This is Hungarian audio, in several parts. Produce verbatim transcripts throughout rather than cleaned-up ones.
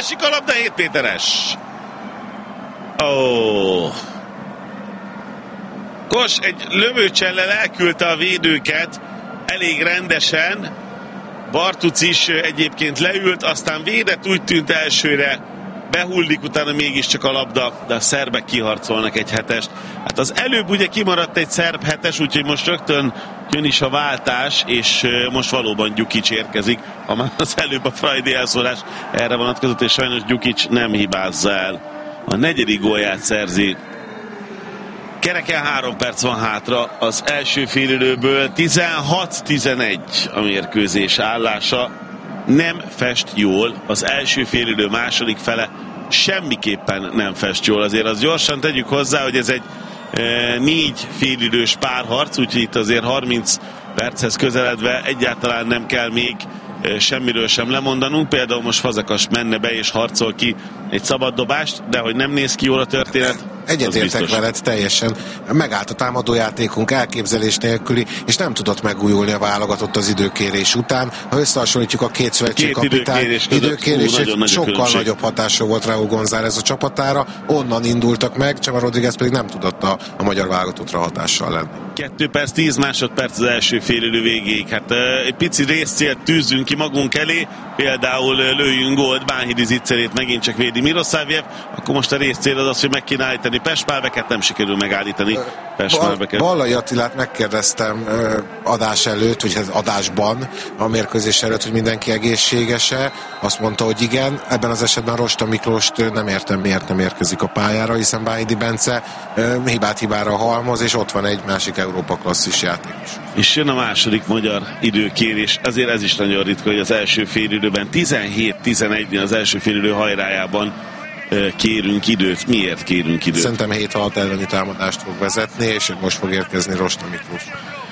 esik a labda, hét méteres. Ó. Oh. Kos egy lövőcsellel elküldte a védőket elég rendesen. Bartuc is egyébként leült, aztán védett, úgy tűnt elsőre, behullik, utána mégiscsak a labda, de a szerbek kiharcolnak egy hetest. Hát az előbb ugye kimaradt egy szerb hetes, úgyhogy most rögtön jön is a váltás, és most valóban Gyukic érkezik. Ha már az előbb a Fradi elszólás erre vonatkozott, és sajnos Gyukic nem hibázza el. A negyedik gólját szerzi. Kereken három perc van hátra az első félidőből, tizenhat tizenegy a mérkőzés állása. Nem fest jól, az első félidő második fele semmiképpen nem fest jól. Azért azt gyorsan tegyük hozzá, hogy ez egy e, négy félidős párharc, úgyhogy itt azért harminc perchez közeledve egyáltalán nem kell még e, semmiről sem lemondanunk. Például most Fazekas menne be és harcol ki egy szabad dobást, de hogy nem néz ki jól a történet, egyetértek veled teljesen. Megállt a támadójátékunk elképzelés nélküli, és nem tudott megújulni a válogatott az időkérés után. Ha összehasonlítjuk a két szövetségkapitány időkérését, sokkal különbség. Nagyobb hatása volt Raúl González a csapatára, onnan indultak meg, Csaba Rodriguez pedig nem tudott a, a magyar válogatottra hatással lenni. kettő perc, tíz másodperc az első félidő végéig. Hát egy pici részcélt tűzzünk ki magunk elé, például lőjünk gólt, Bánhidi Zicserét megint csak védi Miroszávjev, akkor most a részcél az az, hogy meg kéne állítani Pest-Pálbeket, nem sikerül megállítani Pest-Pálbeket. Ballai Attilát megkérdeztem adás előtt, vagy adásban, a mérkőzés előtt, hogy mindenki egészséges-e. Azt mondta, hogy igen. Ebben az esetben Rosta Miklóst nem értem, miért nem érkezik a pályára, hiszen Bánhidi Bence hibát hibára halmoz, és ott van egy másik Európa klasszis játékos. És jön a második magyar időkérés. Azért ez is nagyon ritka, hogy az első félidőben tizenhét tizenegynél az első félidő hajrájában kérünk időt. Miért kérünk időt? Szerintem hét hat elleni támadást fog vezetni, és most fog érkezni Rosta Miklós.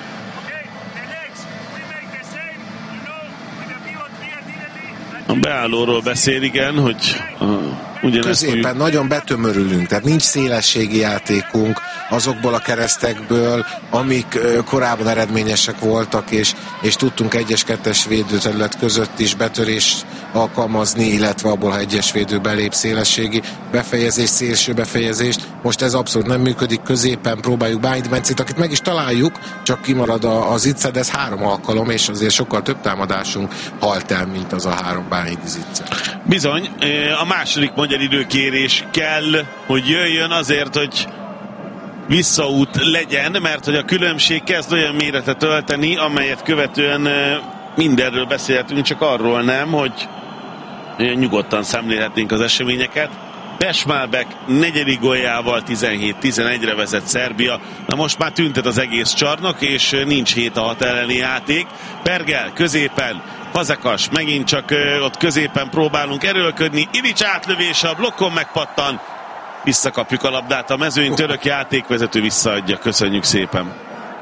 A beállóról beszél, igen, hogy uh, középen úgy... nagyon betömörülünk, tehát nincs szélességi játékunk azokból a keresztekből, amik uh, korábban eredményesek voltak, és, és tudtunk egyes-kettes védőterület között is betörést alkalmazni, illetve abból, ha egyes védő belép szélességi befejezést, szélső befejezést. Most ez abszolút nem működik, középen próbáljuk Bánhidi Bencét, akit meg is találjuk, csak kimarad az Zicser, de ez három alkalom, és azért sokkal több támadásunk halt el, mint az a három Bánhidi Zicser. Bizony, a második magyar időkérés kell, hogy jöjjön azért, hogy visszaút legyen, mert hogy a különbség kezd olyan méretet ölteni, amelyet követően mindenről beszélhetünk, csak arról nem, hogy nyugodtan szemlélhetnénk az eseményeket. Pest-Pálbek negyedik góljával tizenhét tizenegyre vezet Szerbia. Na most már tüntet az egész csarnok, és nincs hét a hat elleni játék. Pergel középen, Fazekas megint csak ö, ott középen próbálunk erőlködni. Ilics átlövése, a blokkon megpattan. Visszakapjuk a labdát a mezőny, török játékvezető visszaadja. Köszönjük szépen.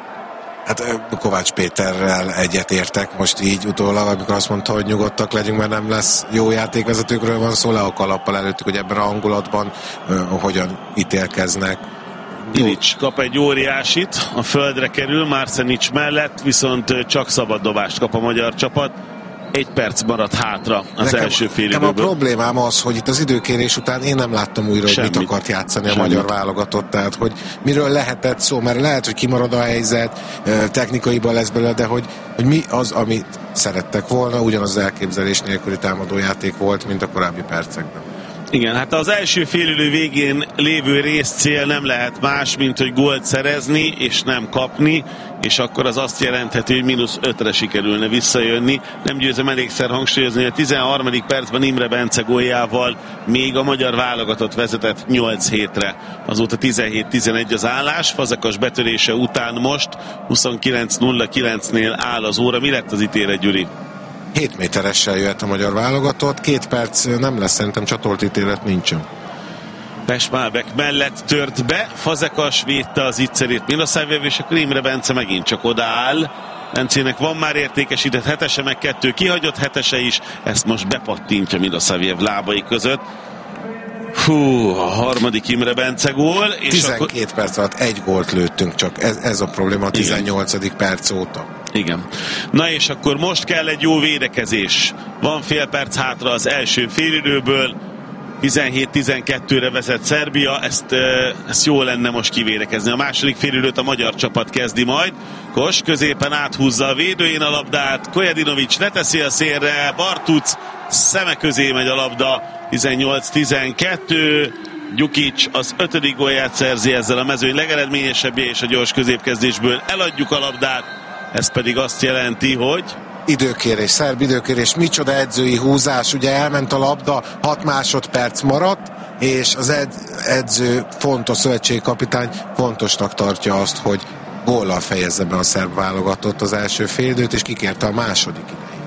Hát Kovács Péterrel egyetértek most így utólag, amikor azt mondta, hogy nyugodtak legyünk, mert nem lesz jó játékvezetőkről van szó, le a kalappal előttük, hogy ebben a hangulatban uh, hogyan ítélkeznek. Ilics kap egy óriásit, a földre kerül Marcenic mellett, viszont csak szabad dobást kap a magyar csapat. Egy perc maradt hátra az nekem, első fél időből. A problémám az, hogy itt az időkérés után én nem láttam újra, Semmit. hogy mit akart játszani Semmit. a magyar válogatott, tehát hogy miről lehetett szó, mert lehet, hogy kimarad a helyzet, technikaiban lesz belőle, de hogy, hogy mi az, amit szerettek volna, ugyanaz az elképzelés nélküli támadójáték volt, mint a korábbi percekben. Igen, hát az első félidő végén lévő részcél nem lehet más, mint hogy gólt szerezni, és nem kapni, és akkor az azt jelentheti, hogy mínusz ötre sikerülne visszajönni. Nem győzem elégszer hangsúlyozni, hogy a tizenharmadik percben Imre Bence góljával még a magyar válogatott vezetett nyolc hétre. Azóta tizenhét tizenegy az állás, Fazekas betörése után most huszonkilenc nulla kilencnél áll az óra. Mi lett az ítélet, Gyuri? hét méteressel jöhet a magyar válogatott, két perc nem lesz, szerintem csatolt ítélet nincsen. Pest-Pálbek mellett tört be, Fazekas védte az Zicserét Miroszávjev, és akkor Imre Bence megint csak odaáll. Bencének van már értékesített hetese, meg kettő kihagyott hetese is, ezt most bepattintja Miroszávjev lábai között. Hú, a harmadik Imre Bence gól. És tizenkét akkor... perc alatt egy gólt lőttünk csak, ez, ez a probléma a tizennyolcadik perc óta. Igen. Na és akkor most kell egy jó védekezés. Van fél perc hátra az első félidőből, tizenhét tizenkettőre vezet Szerbia, ezt, ezt jó lenne most kivédekezni. A második félidőt a magyar csapat kezdi majd. Kos középen áthúzza a védőjén a labdát, Kojedinovics leteszi a szélre, Bartuc szeme közé megy a labda, tizennyolc tizenkettő. Gyukic az ötödik gólját szerzi ezzel a mezőny legeredményesebbje, és a gyors középkezdésből eladjuk a labdát. Ez pedig azt jelenti, hogy időkérés, szerb időkérés, micsoda edzői húzás, ugye elment a labda, hat másodperc maradt, és az ed- edző, fontos szövetségkapitány fontosnak tartja azt, hogy góllal fejezze be a szerb válogatott az első félidőt, és kikérte a második idejét.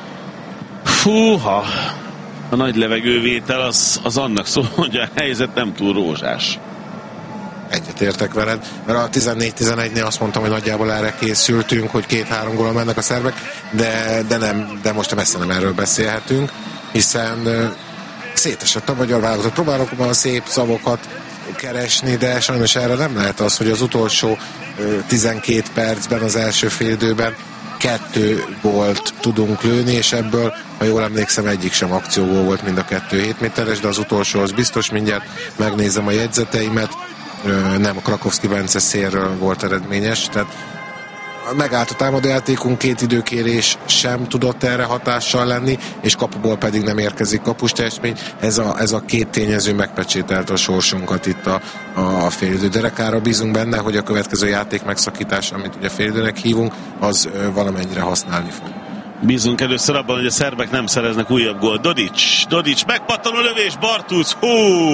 Fúha! A nagy levegővétel az, az annak szól, hogy a helyzet nem túl rózsás. Egyetértek veled, mert a tizennégy tizenegynél azt mondtam, hogy nagyjából erre készültünk, hogy két-három góllal mennek a szerbek, de, de, nem, de most messze nem erről beszélhetünk, hiszen uh, szétesett a magyar válogatott. Próbálok a szép szavakat keresni, de sajnos erre nem lehet az, hogy az utolsó uh, tizenkét percben, az első félidőben kettő gólt tudunk lőni, és ebből, ha jól emlékszem, egyik sem akciógól volt, mind a kettő hét méteres, de az utolsó az biztos, mindjárt megnézem a jegyzeteimet, nem a Krakowski Bence szélről volt eredményes, tehát megállt a támadójátékunk, két időkérés sem tudott erre hatással lenni, és kapuból pedig nem érkezik kapusteljesmény. Ez a, ez a két tényező megpecsételte a sorsunkat itt a, a félidő derekára. Bízunk benne, hogy a következő játék megszakítás, amit ugye félidőnek hívunk, az valamennyire használni fog. Bízunk először abban, hogy a szerbek nem szereznek újabb gólt. Dodic, Dodic, megpattanó lövés, Bartuc, hú!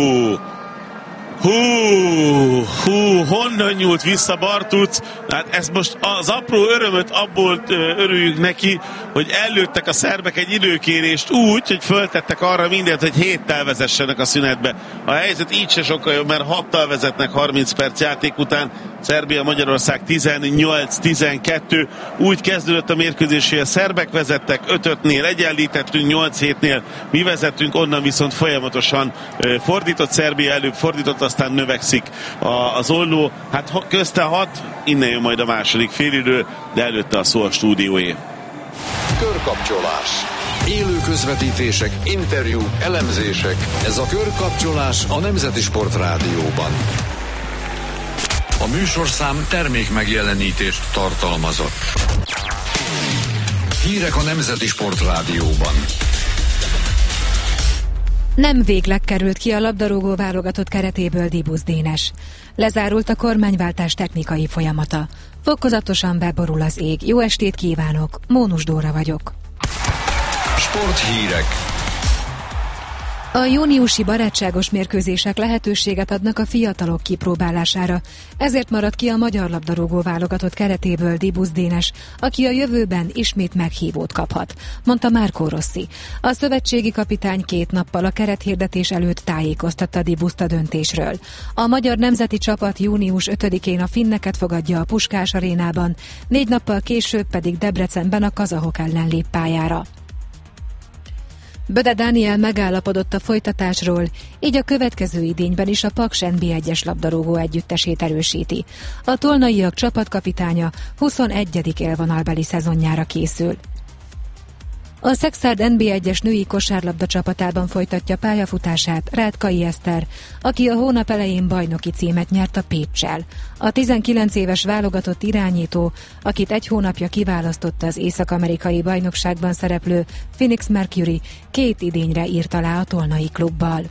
Hú, hú, honnan nyúlt vissza Bartuc? Hát ez most az apró örömöt abból örüljük neki, hogy előttek a szerbek egy időkérést úgy, hogy föltettek arra mindent, hogy héttel vezessenek a szünetbe. A helyzet így se sokkal jobb, mert hattal vezetnek harminc perc játék után. Szerbia, Magyarország tizennyolc tizenkettő. Úgy kezdődött a mérkőzés, hogy a szerbek vezettek, öt-ötnél egyenlítettünk, nyolc hétnél mi vezettünk, onnan viszont folyamatosan fordított Szerbia, előbb fordított, aztán növekszik az olló. Hát közte hat, innen jön majd a második félidő, de előtte a szó a stúdióé. Körkapcsolás. Élő közvetítések, interjú, elemzések. Ez a Körkapcsolás a Nemzeti Sport Rádióban. A műsorszám termék megjelenítést tartalmazott. Hírek a Nemzeti Sport Rádióban. Nem végleg került ki a labdarúgó válogatott keretéből Dibusz Dénes. Lezárult a kormányváltás technikai folyamata. Fokozatosan beborul az ég. Jó estét kívánok, Mónus Dóra vagyok. Sporthírek. A júniusi barátságos mérkőzések lehetőséget adnak a fiatalok kipróbálására. Ezért maradt ki a magyar labdarúgó válogatott keretéből Dibusz Dénes, aki a jövőben ismét meghívót kaphat, mondta Marco Rossi. A szövetségi kapitány két nappal a kerethirdetés előtt tájékoztatta Dibuszt a döntésről. A magyar nemzeti csapat június ötödikén a finneket fogadja a Puskás arénában, négy nappal később pedig Debrecenben a kazahok ellen lép pályára. Böde Dániel megállapodott a folytatásról, így a következő idényben is a Paks en bé egyes labdarúgó együttesét erősíti. A tolnaiak csapatkapitánya huszonegyedik élvonalbeli szezonjára készül. A Szexárd en bé egyes női kosárlabda csapatában folytatja pályafutását Rátkai Eszter, aki a hónap elején bajnoki címet nyert a Péccsel. A tizenkilenc éves válogatott irányító, akit egy hónapja kiválasztott az észak-amerikai bajnokságban szereplő Phoenix Mercury, két idényre írt alá a tolnai klubbal.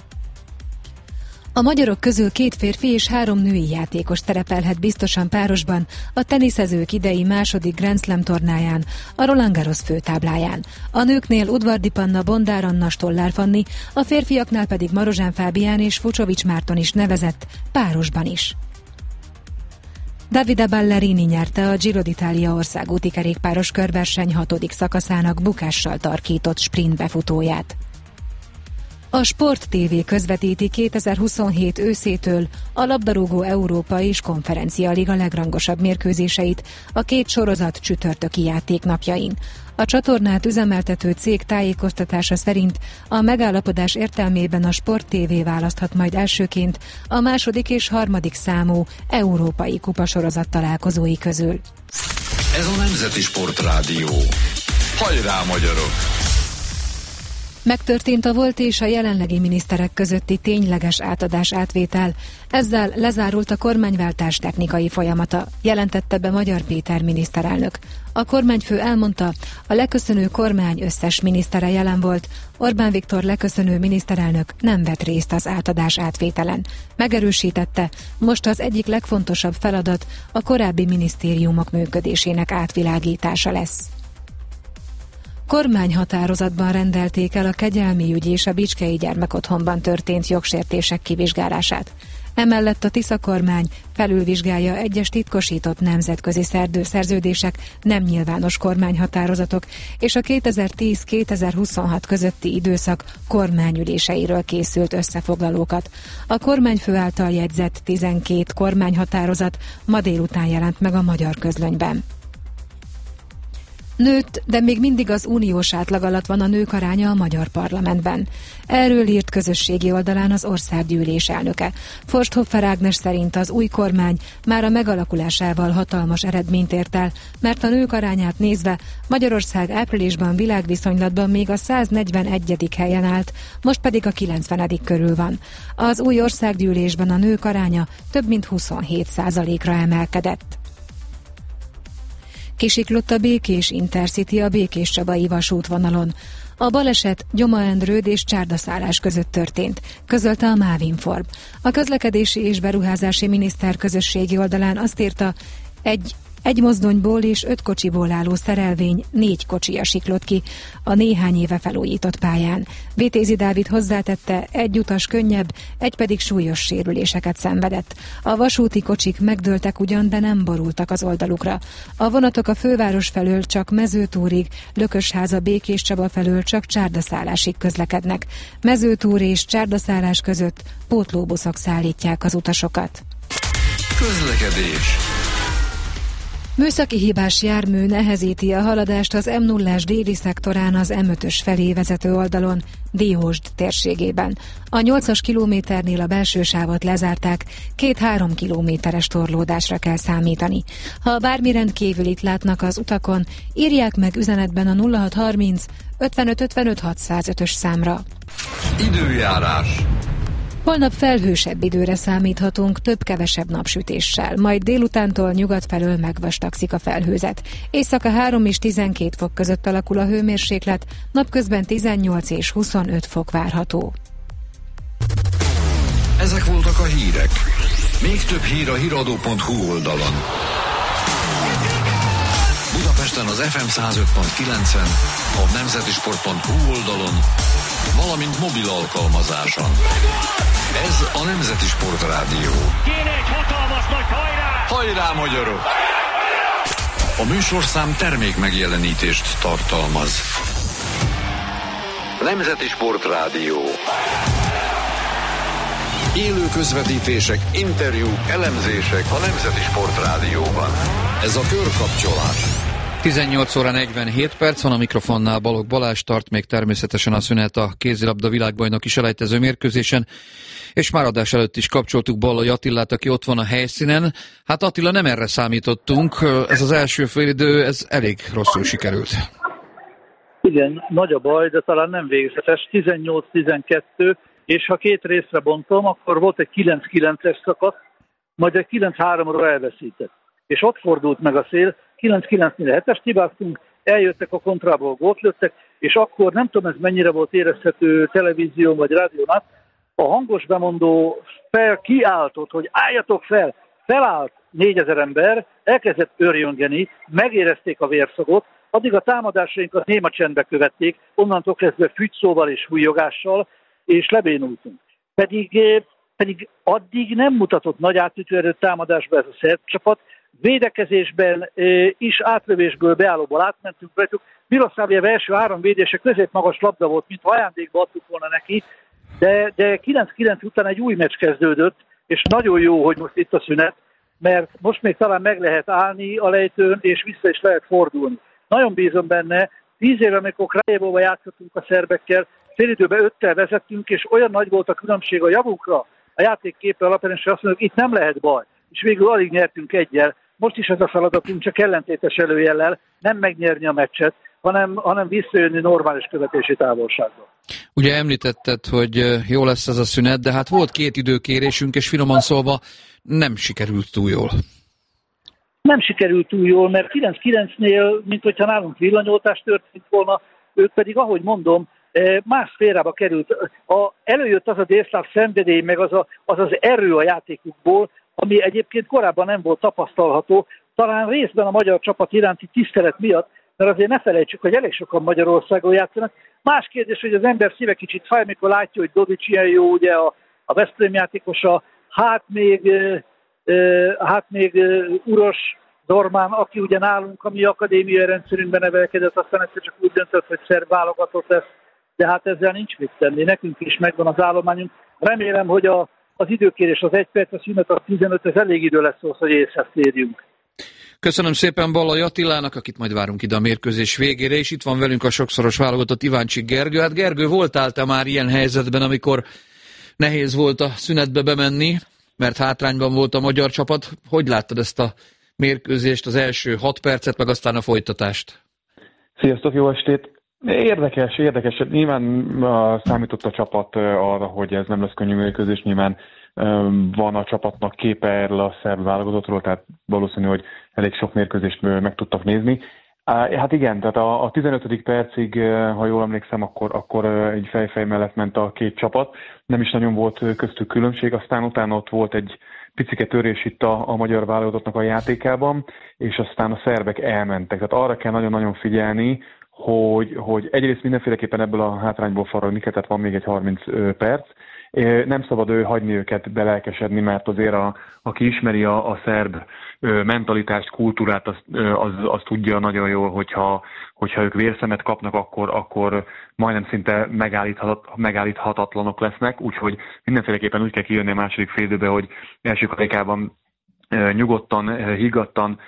A magyarok közül két férfi és három női játékos szerepelhet biztosan párosban a teniszezők idei második Grand Slam tornáján, a Roland Garros főtábláján. A nőknél Udvardi Panna, Bondár Anna, Stollár Fanni, a férfiaknál pedig Marozsán Fábián és Fucsovics Márton is nevezett párosban is. Davide Ballerini nyerte a Giro d'Italia országúti kerékpáros körverseny hatodik szakaszának bukással tarkított sprint befutóját. A Sport té vé közvetíti kétezer-huszonhét őszétől a labdarúgó Európa és Konferencia Liga legrangosabb mérkőzéseit a két sorozat csütörtöki játéknapjain. A csatornát üzemeltető cég tájékoztatása szerint a megállapodás értelmében a Sport té vé választhat majd elsőként a második és harmadik számú európai kupasorozat találkozói közül. Ez a Nemzeti Sportrádió. Hajrá, magyarok! Megtörtént a volt és a jelenlegi miniszterek közötti tényleges átadás-átvétel. Ezzel lezárult a kormányváltás technikai folyamata, jelentette be Magyar Péter miniszterelnök. A kormányfő elmondta, a leköszönő kormány összes minisztere jelen volt, Orbán Viktor leköszönő miniszterelnök nem vett részt az átadás-átvételen. Megerősítette, most az egyik legfontosabb feladat a korábbi minisztériumok működésének átvilágítása lesz. Kormányhatározatban rendelték el a Kegyelmi ügy és a Bicskei Gyermekotthonban történt jogsértések kivizsgálását. Emellett a Tisza kormány felülvizsgálja egyes titkosított nemzetközi szerződések, nem nyilvános kormányhatározatok és a kétezer-tíz-kétezer-huszonhat közötti időszak kormányüléseiről készült összefoglalókat. A kormányfő által jegyzett tizenkét kormányhatározat ma délután jelent meg a Magyar Közlönyben. Nőtt, de még mindig az uniós átlag alatt van a nők aránya a magyar parlamentben. Erről írt közösségi oldalán az országgyűlés elnöke. Forsthoffer Ágnes szerint az új kormány már a megalakulásával hatalmas eredményt ért el, mert a nők arányát nézve Magyarország áprilisban világviszonylatban még a száznegyvenegyedik helyen állt, most pedig a kilencvenedik körül van. Az új országgyűlésben a nők aránya több mint huszonhét százalékra emelkedett. Kisiklott a Békés Intercity a Békés-Csabai vasútvonalon. A baleset Gyoma-Endrőd és Csárdaszállás között történt, közölte a Mávinform. A közlekedési és beruházási miniszter közösségi oldalán azt írta, egy Egy mozdonyból és öt kocsiból álló szerelvény négy kocsija siklott ki a néhány éve felújított pályán. Vitézi Dávid hozzátette, egy utas könnyebb, egy pedig súlyos sérüléseket szenvedett. A vasúti kocsik megdőltek ugyan, de nem borultak az oldalukra. A vonatok a főváros felől csak Mezőtúrig, Lökösháza Békéscsaba felől csak Csárdaszállásig közlekednek. Mezőtúr és Csárdaszállás között pótlóbuszok szállítják az utasokat. Közlekedés. Műszaki hibás jármű nehezíti a haladást az em nullás déli szektorán az em ötös felé vezető oldalon, Diósd térségében. A nyolcas kilométernél a belső sávot lezárták, két-három kilométeres torlódásra kell számítani. Ha bármi rendkívülit látnak az utakon, írják meg üzenetben a nulla hat harminc ötvenöt ötvenöt hatszázötös számra. Időjárás. Holnap felhősebb időre számíthatunk, több-kevesebb napsütéssel, majd délutántól nyugat felől megvastagszik a felhőzet. Éjszaka három és tizenkét fok között alakul a hőmérséklet, napközben tizennyolc és huszonöt fok várható. Ezek voltak a hírek. Még több hír a híradó pont hu oldalon. Budapesten az ef em száz öt pont kilencen, a nemzetisport pont hu oldalon, valamint mobil alkalmazáson. Ez a Nemzeti Sportrádió. Kéne egy hatalmas nagy hajrá! Hajrá, magyarok! A műsorszám termék megjelenítést tartalmaz. Nemzeti Sportrádió. Élő közvetítések, interjúk, elemzések a Nemzeti Sportrádióban. Ez a Körkapcsolás. tizennyolc óra negyvenhét perc van, a mikrofonnál Balogh Balázs, tart még természetesen a szünet a kézilabda világbajnoki selejtező mérkőzésen, és már adás előtt is kapcsoltuk Ballai Attilát, aki ott van a helyszínen. Hát Attila, nem erre számítottunk, ez az első félidő, ez elég rosszul sikerült. Igen, nagy a baj, de talán nem végzetes, tizennyolc tizenkettő, és ha két részre bontom, akkor volt egy kilenc kilences szakasz, majd egy kilenc háromra elveszített. És ott fordult meg a szél, kilenc kilencnél hetest hibáztunk, eljöttek a kontrából, gólt lőttek, és akkor nem tudom, ez mennyire volt érezhető televízión vagy rádión át, a hangos bemondó fel kiáltott, hogy álljatok fel, felállt négyezer ember, elkezdett örjöngeni, megérezték a vérszagot, addig a támadásainkat néma csendbe követték, onnantól kezdve fügyszóval és hújogással, és lebénultunk. Pedig, pedig addig nem mutatott nagy átütőerőt támadásba ez a szerb csapat, védekezésben is átlövésből beállóból átmentünk rajtuk. Miroszlávjev első három védése középmagas labda volt, mint ajándékba adtuk volna neki, de, de kilenc kilenc után egy új meccs kezdődött, és nagyon jó, hogy most itt a szünet, mert most még talán meg lehet állni a lejtőn, és vissza is lehet fordulni. Nagyon bízom benne, tíz éve, amikor Krajevóban játszottunk a szerbekkel, félidőben öttel vezettünk, és olyan nagy volt a különbség a javunkra, a játékképe alapján, és azt mondjuk, itt nem lehet baj. És végül alig nyertünk egyel. most is ez a feladatunk, csak ellentétes előjellel, nem megnyerni a meccset, hanem, hanem visszajönni normális követési távolságba. Ugye említetted, hogy jó lesz ez a szünet, de hát volt két időkérésünk, és finoman szólva nem sikerült túl jól. Nem sikerült túl jól, mert kilenc kilencnél, mint hogyha nálunk villanyoltás történt volna, ők pedig, ahogy mondom, más szférába került. A, előjött az a délszláv szenvedély, meg az, a, az az erő a játékukból, ami egyébként korábban nem volt tapasztalható, talán részben a magyar csapat iránti tisztelet miatt, mert azért ne felejtsük, hogy elég sokan Magyarországon játszanak. Más kérdés, hogy az ember szíve kicsit fáj, mikor látja, hogy Dodics ilyen jó, ugye a, a Veszprém játékosa, hát még, hát még Uros Dormán, aki ugye nálunk a mi akadémiai rendszerünkben nevelkedett, aztán egyszer csak úgy döntött, hogy szerb válogatott lesz, de hát ezzel nincs mit tenni. Nekünk is megvan az állományunk. Remélem, hogy a, az időkérés az egy perc, a szünet az tizenöt, ez elég idő lesz ahhoz, hogy észhez térjünk. Köszönöm szépen Ballai Attilának, akit majd várunk ide a mérkőzés végére, és itt van velünk a sokszoros válogatott Iváncsik Gergő. Hát Gergő, voltál te már ilyen helyzetben, amikor nehéz volt a szünetbe bemenni, mert hátrányban volt a magyar csapat. Hogy láttad ezt a mérkőzést, az első hat percet, meg aztán a folytatást? Sziasztok, jó estét! Érdekes, érdekes. Nyilván számított a csapat arra, hogy ez nem lesz könnyű mérkőzés. Nyilván van a csapatnak képe erről a szerb válogatottról, tehát valószínű, hogy elég sok mérkőzést meg tudtak nézni. Hát igen, tehát a, a tizenötödik percig, ha jól emlékszem, akkor, akkor egy fejfej mellett ment a két csapat. Nem is nagyon volt köztük különbség, aztán utána ott volt egy picike törés itt a, a magyar válogatottnak a játékában, és aztán a szerbek elmentek. Tehát arra kell nagyon-nagyon figyelni, hogy, hogy egyrészt mindenféleképpen ebből a hátrányból faragni kell, tehát van még egy harminc perc. Nem szabad ő hagyni őket belelkesedni, mert azért a, aki ismeri a, a szerb mentalitást, kultúrát, az, az, az tudja nagyon jól, hogyha, hogyha ők vérszemet kapnak, akkor, akkor majdnem szinte megállíthat, megállíthatatlanok lesznek, úgyhogy mindenféleképpen úgy kell kijönni a második félidőbe, hogy első karikában nyugodtan, higgadtan,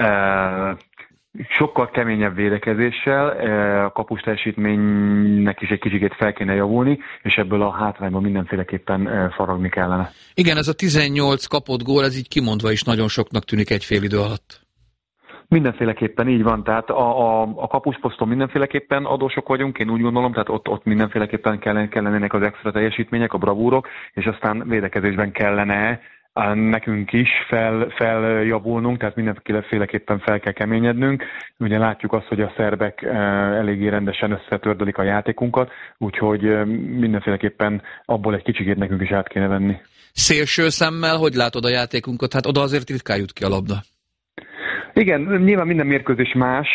sokkal keményebb védekezéssel, a kapus teljesítménynek is egy kicsit fel kéne javulni, és ebből a hátrányban mindenféleképpen faragni kellene. Igen, ez a tizennyolc kapott gól, ez így kimondva is nagyon soknak tűnik egy fél idő alatt. Mindenféleképpen így van, tehát a, a, a kapusposzton mindenféleképpen adósok vagyunk, én úgy gondolom, tehát ott, ott mindenféleképpen kellene, kellenének az extra teljesítmények, a bravúrok, és aztán védekezésben kellene nekünk is fel, feljavulnunk, tehát mindenféleképpen fel kell keményednünk. Ugye látjuk azt, hogy a szerbek eléggé rendesen összetördölik a játékunkat, úgyhogy mindenféleképpen abból egy kicsikét nekünk is át kéne venni. Szélső szemmel hogy látod a játékunkat? Hát oda azért ritkán jut ki a labda. Igen, nyilván minden mérkőzés más.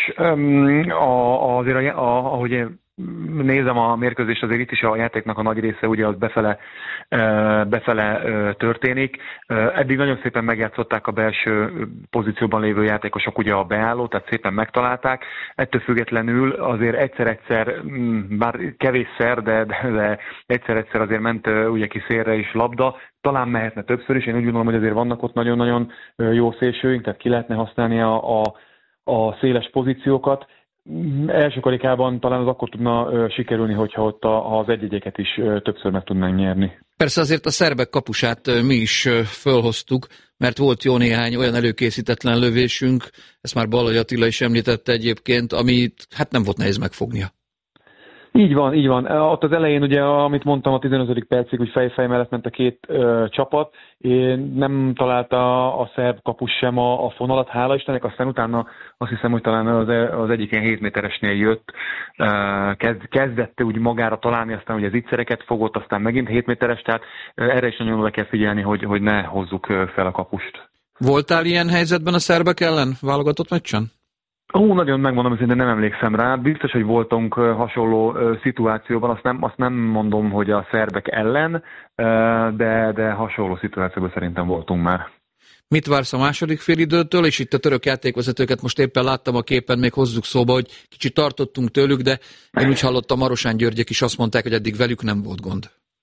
A, azért, a, a, ahogy nézem a mérkőzést, azért itt is a játéknak a nagy része ugye az befele, befele történik. Eddig nagyon szépen megjátszották a belső pozícióban lévő játékosok ugye a beálló, tehát szépen megtalálták. Ettől függetlenül azért egyszer-egyszer, bár kevésszer, de, de, de egyszer-egyszer azért ment ugye ki szélre is labda. Talán mehetne többször is, én úgy gondolom, hogy azért vannak ott nagyon-nagyon jó szélsőink, tehát ki lehetne használni a, a, a széles pozíciókat. Első karikában talán az akkor tudna ö, sikerülni, hogyha ott a, ha az egy-egyeket is ö, többször meg tudnánk nyerni. Persze azért a szerbek kapusát ö, mi is ö, fölhoztuk, mert volt jó néhány olyan előkészítetlen lövésünk, ezt már Ballai Attila is említette egyébként, amit hát nem volt nehéz megfognia. Így van, így van. Ott az elején, ugye, amit mondtam, a tizenötödik percig, hogy fej-fej mellett ment a két ö, csapat. Én nem találta a szerb kapus sem a, a fonalat, hála Istennek, aztán utána azt hiszem, hogy talán az, az egyik ilyen hét méteresnél jött, ö, kezd, kezdette úgy magára találni, aztán ugye zicsereket fogott, aztán megint hét méteres, tehát ö, erre is nagyon oda kell figyelni, hogy, hogy ne hozzuk fel a kapust. Voltál ilyen helyzetben a szerbek ellen válogatott meccsen? Hú, nagyon megmondom, hogy nem emlékszem rá. Biztos, hogy voltunk hasonló szituációban, azt nem, azt nem mondom, hogy a szerbek ellen, de, de hasonló szituációban szerintem voltunk már. Mit vársz a második félidőtől, és itt a török játékvezetőket most éppen láttam a képen, még hozzuk szóba, hogy kicsit tartottunk tőlük, de én úgy hallottam, Marosán Györgyek is azt mondták, hogy eddig velük nem volt gond.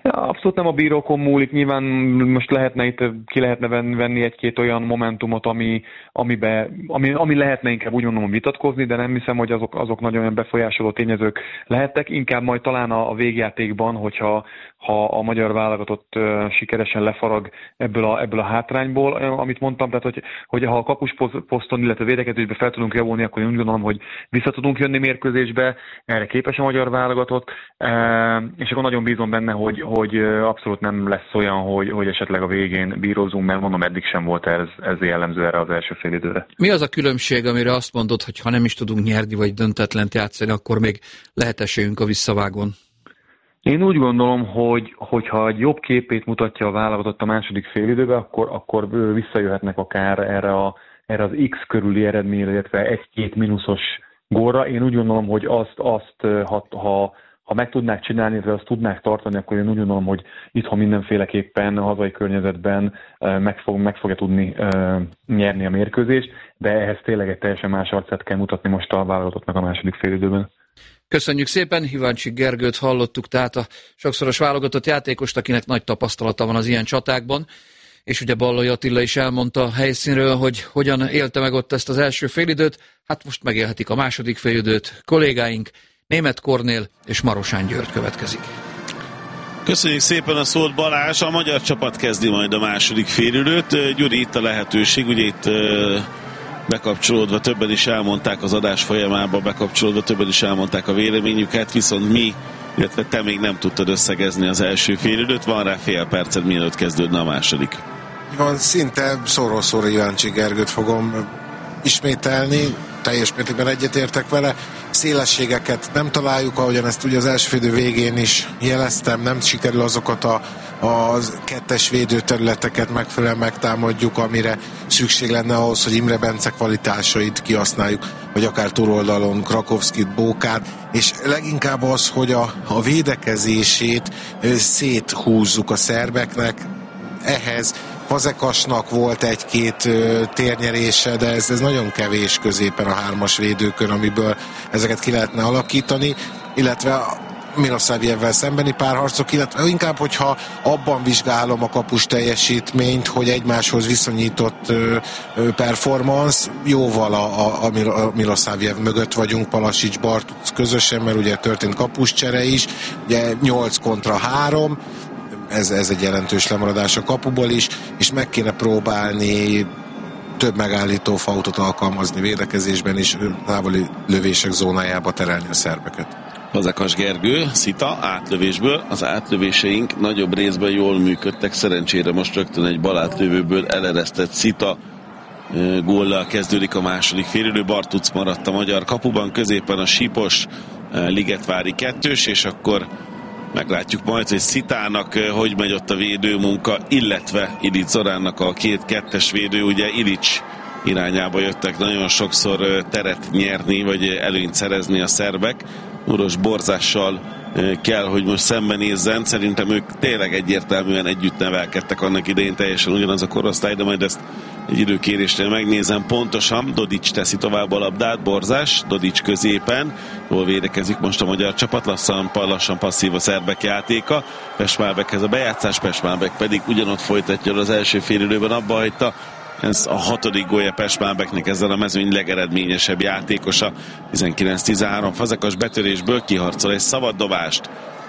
Abszolút nem a bírókon múlik, nyilván most lehetne itt, ki lehetne venni egy-két olyan momentumot, ami, amibe, ami, ami lehetne inkább úgy mondom vitatkozni, de nem hiszem, hogy azok, azok nagyon befolyásoló tényezők lehettek, inkább majd talán a, a végjátékban, hogyha ha a magyar válogatott uh, sikeresen lefarag ebből a, ebből a hátrányból, uh, amit mondtam, tehát hogy, hogy ha a kapusposzton, illetve védekezésbe fel tudunk javulni, akkor én úgy gondolom, hogy vissza tudunk jönni mérkőzésbe, erre képes a magyar válogatott, uh, és akkor nagyon bízom benne, hogy, hogy abszolút nem lesz olyan, hogy, hogy esetleg a végén bírozunk, mert mondom, eddig sem volt ez, ez jellemző erre az első fél időre. Mi az a különbség, amire azt mondod, hogy ha nem is tudunk nyerni, vagy döntetlent játszani, akkor még lehet esélyünk a visszavágón? Én úgy gondolom, hogy hogyha egy jobb képét mutatja a válogatott a második félidőben, akkor, akkor visszajöhetnek akár erre, a, erre az X körüli eredményre, illetve egy-két mínuszos gólra. Én úgy gondolom, hogy azt, azt ha, ha, ha meg tudnák csinálni, illetve azt tudnák tartani, akkor én úgy gondolom, hogy itthon mindenféleképpen a hazai környezetben meg, fog, meg fogja tudni uh, nyerni a mérkőzést, de ehhez tényleg egy teljesen más arcát kell mutatni most a válogatottnak a második félidőben. Köszönjük szépen, Hiváncsik Gergőt hallottuk, tehát a sokszoros válogatott játékost, akinek nagy tapasztalata van az ilyen csatákban, és ugye Ballai Attila is elmondta a helyszínről, hogy hogyan élte meg ott ezt az első félidőt, hát most megélhetik a második félidőt kollégáink, Németh Kornél és Marosán György következik. Köszönjük szépen a szót, Balázs, a magyar csapat kezdi majd a második félidőt. Gyuri, itt a lehetőség, ugye itt bekapcsolódva többen is elmondták az adás folyamában, bekapcsolódva többen is elmondták a véleményüket, viszont mi, illetve te még nem tudtad összegezni az első félidőt, van rá fél perced, mielőtt kezdődne a második. Van, szinte szóról szóra Hiváncsik Gergőt fogom ismételni, teljes mértékben egyetértek vele. Szélességeket nem találjuk, ahogyan ezt ugye az első félidő végén is jeleztem, nem sikerül azokat a, a kettes védőterületeket megfelelően megtámadjuk, amire szükség lenne ahhoz, hogy Imre Bence kvalitásait kihasználjuk, vagy akár túloldalon Krakowskit, Bókát, és leginkább az, hogy a, a védekezését széthúzzuk a szerbeknek. Ehhez Fazekasnak volt egy-két ö, térnyerése, de ez, ez nagyon kevés középen a hármas védőkön, amiből ezeket ki lehetne alakítani, illetve Milosavljevvel szembeni párharcok, illetve inkább, hogyha abban vizsgálom a kapus teljesítményt, hogy egymáshoz viszonyított ö, ö, performance, jóval a, a, a Milosavljev mögött vagyunk, Palasics, Bartuc közösen, mert ugye történt kapuscsere is, ugye nyolc kontra három, Ez, ez egy jelentős lemaradás a kapuból is, és meg kéne próbálni több megállító fautot alkalmazni védekezésben is, távoli lövések zónájába terelni a szerbeket. Fazekas Gergő, Szita átlövésből, az átlövéseink nagyobb részben jól működtek, szerencsére most rögtön egy balátlövőből eleresztett Szita góllal kezdődik a második félidő. Bartuc maradt a magyar kapuban, középen a sípos Ligetvári kettős, és akkor meglátjuk majd, hogy Szitának hogy megy ott a védőmunka, illetve Ilic Zoránnak a két kettes védő, ugye Ilic irányába jöttek nagyon sokszor teret nyerni, vagy előnyt szerezni a szerbek. Uros Borzással kell, hogy most szembenézzen. Szerintem ők tényleg egyértelműen együtt nevelkedtek annak idején, teljesen ugyanaz a korosztály, de majd ezt egy időkérésnél megnézem pontosan. Dodics teszi tovább a labdát, Borzás, Dodics középen, hol védekezik most a magyar csapat, lassan, lassan passzív a szerbek játéka. Pestmálbekhez a bejátszás, Pestmálbek pedig ugyanott folytatja az első félidőben, abba hagyta. Ez a hatodik gólja Pestmálbeknek, ezzel a mezőny legeredményesebb játékosa. tizenkilenc tizenhárom Fazekas betörésből kiharcol egy szabaddobást.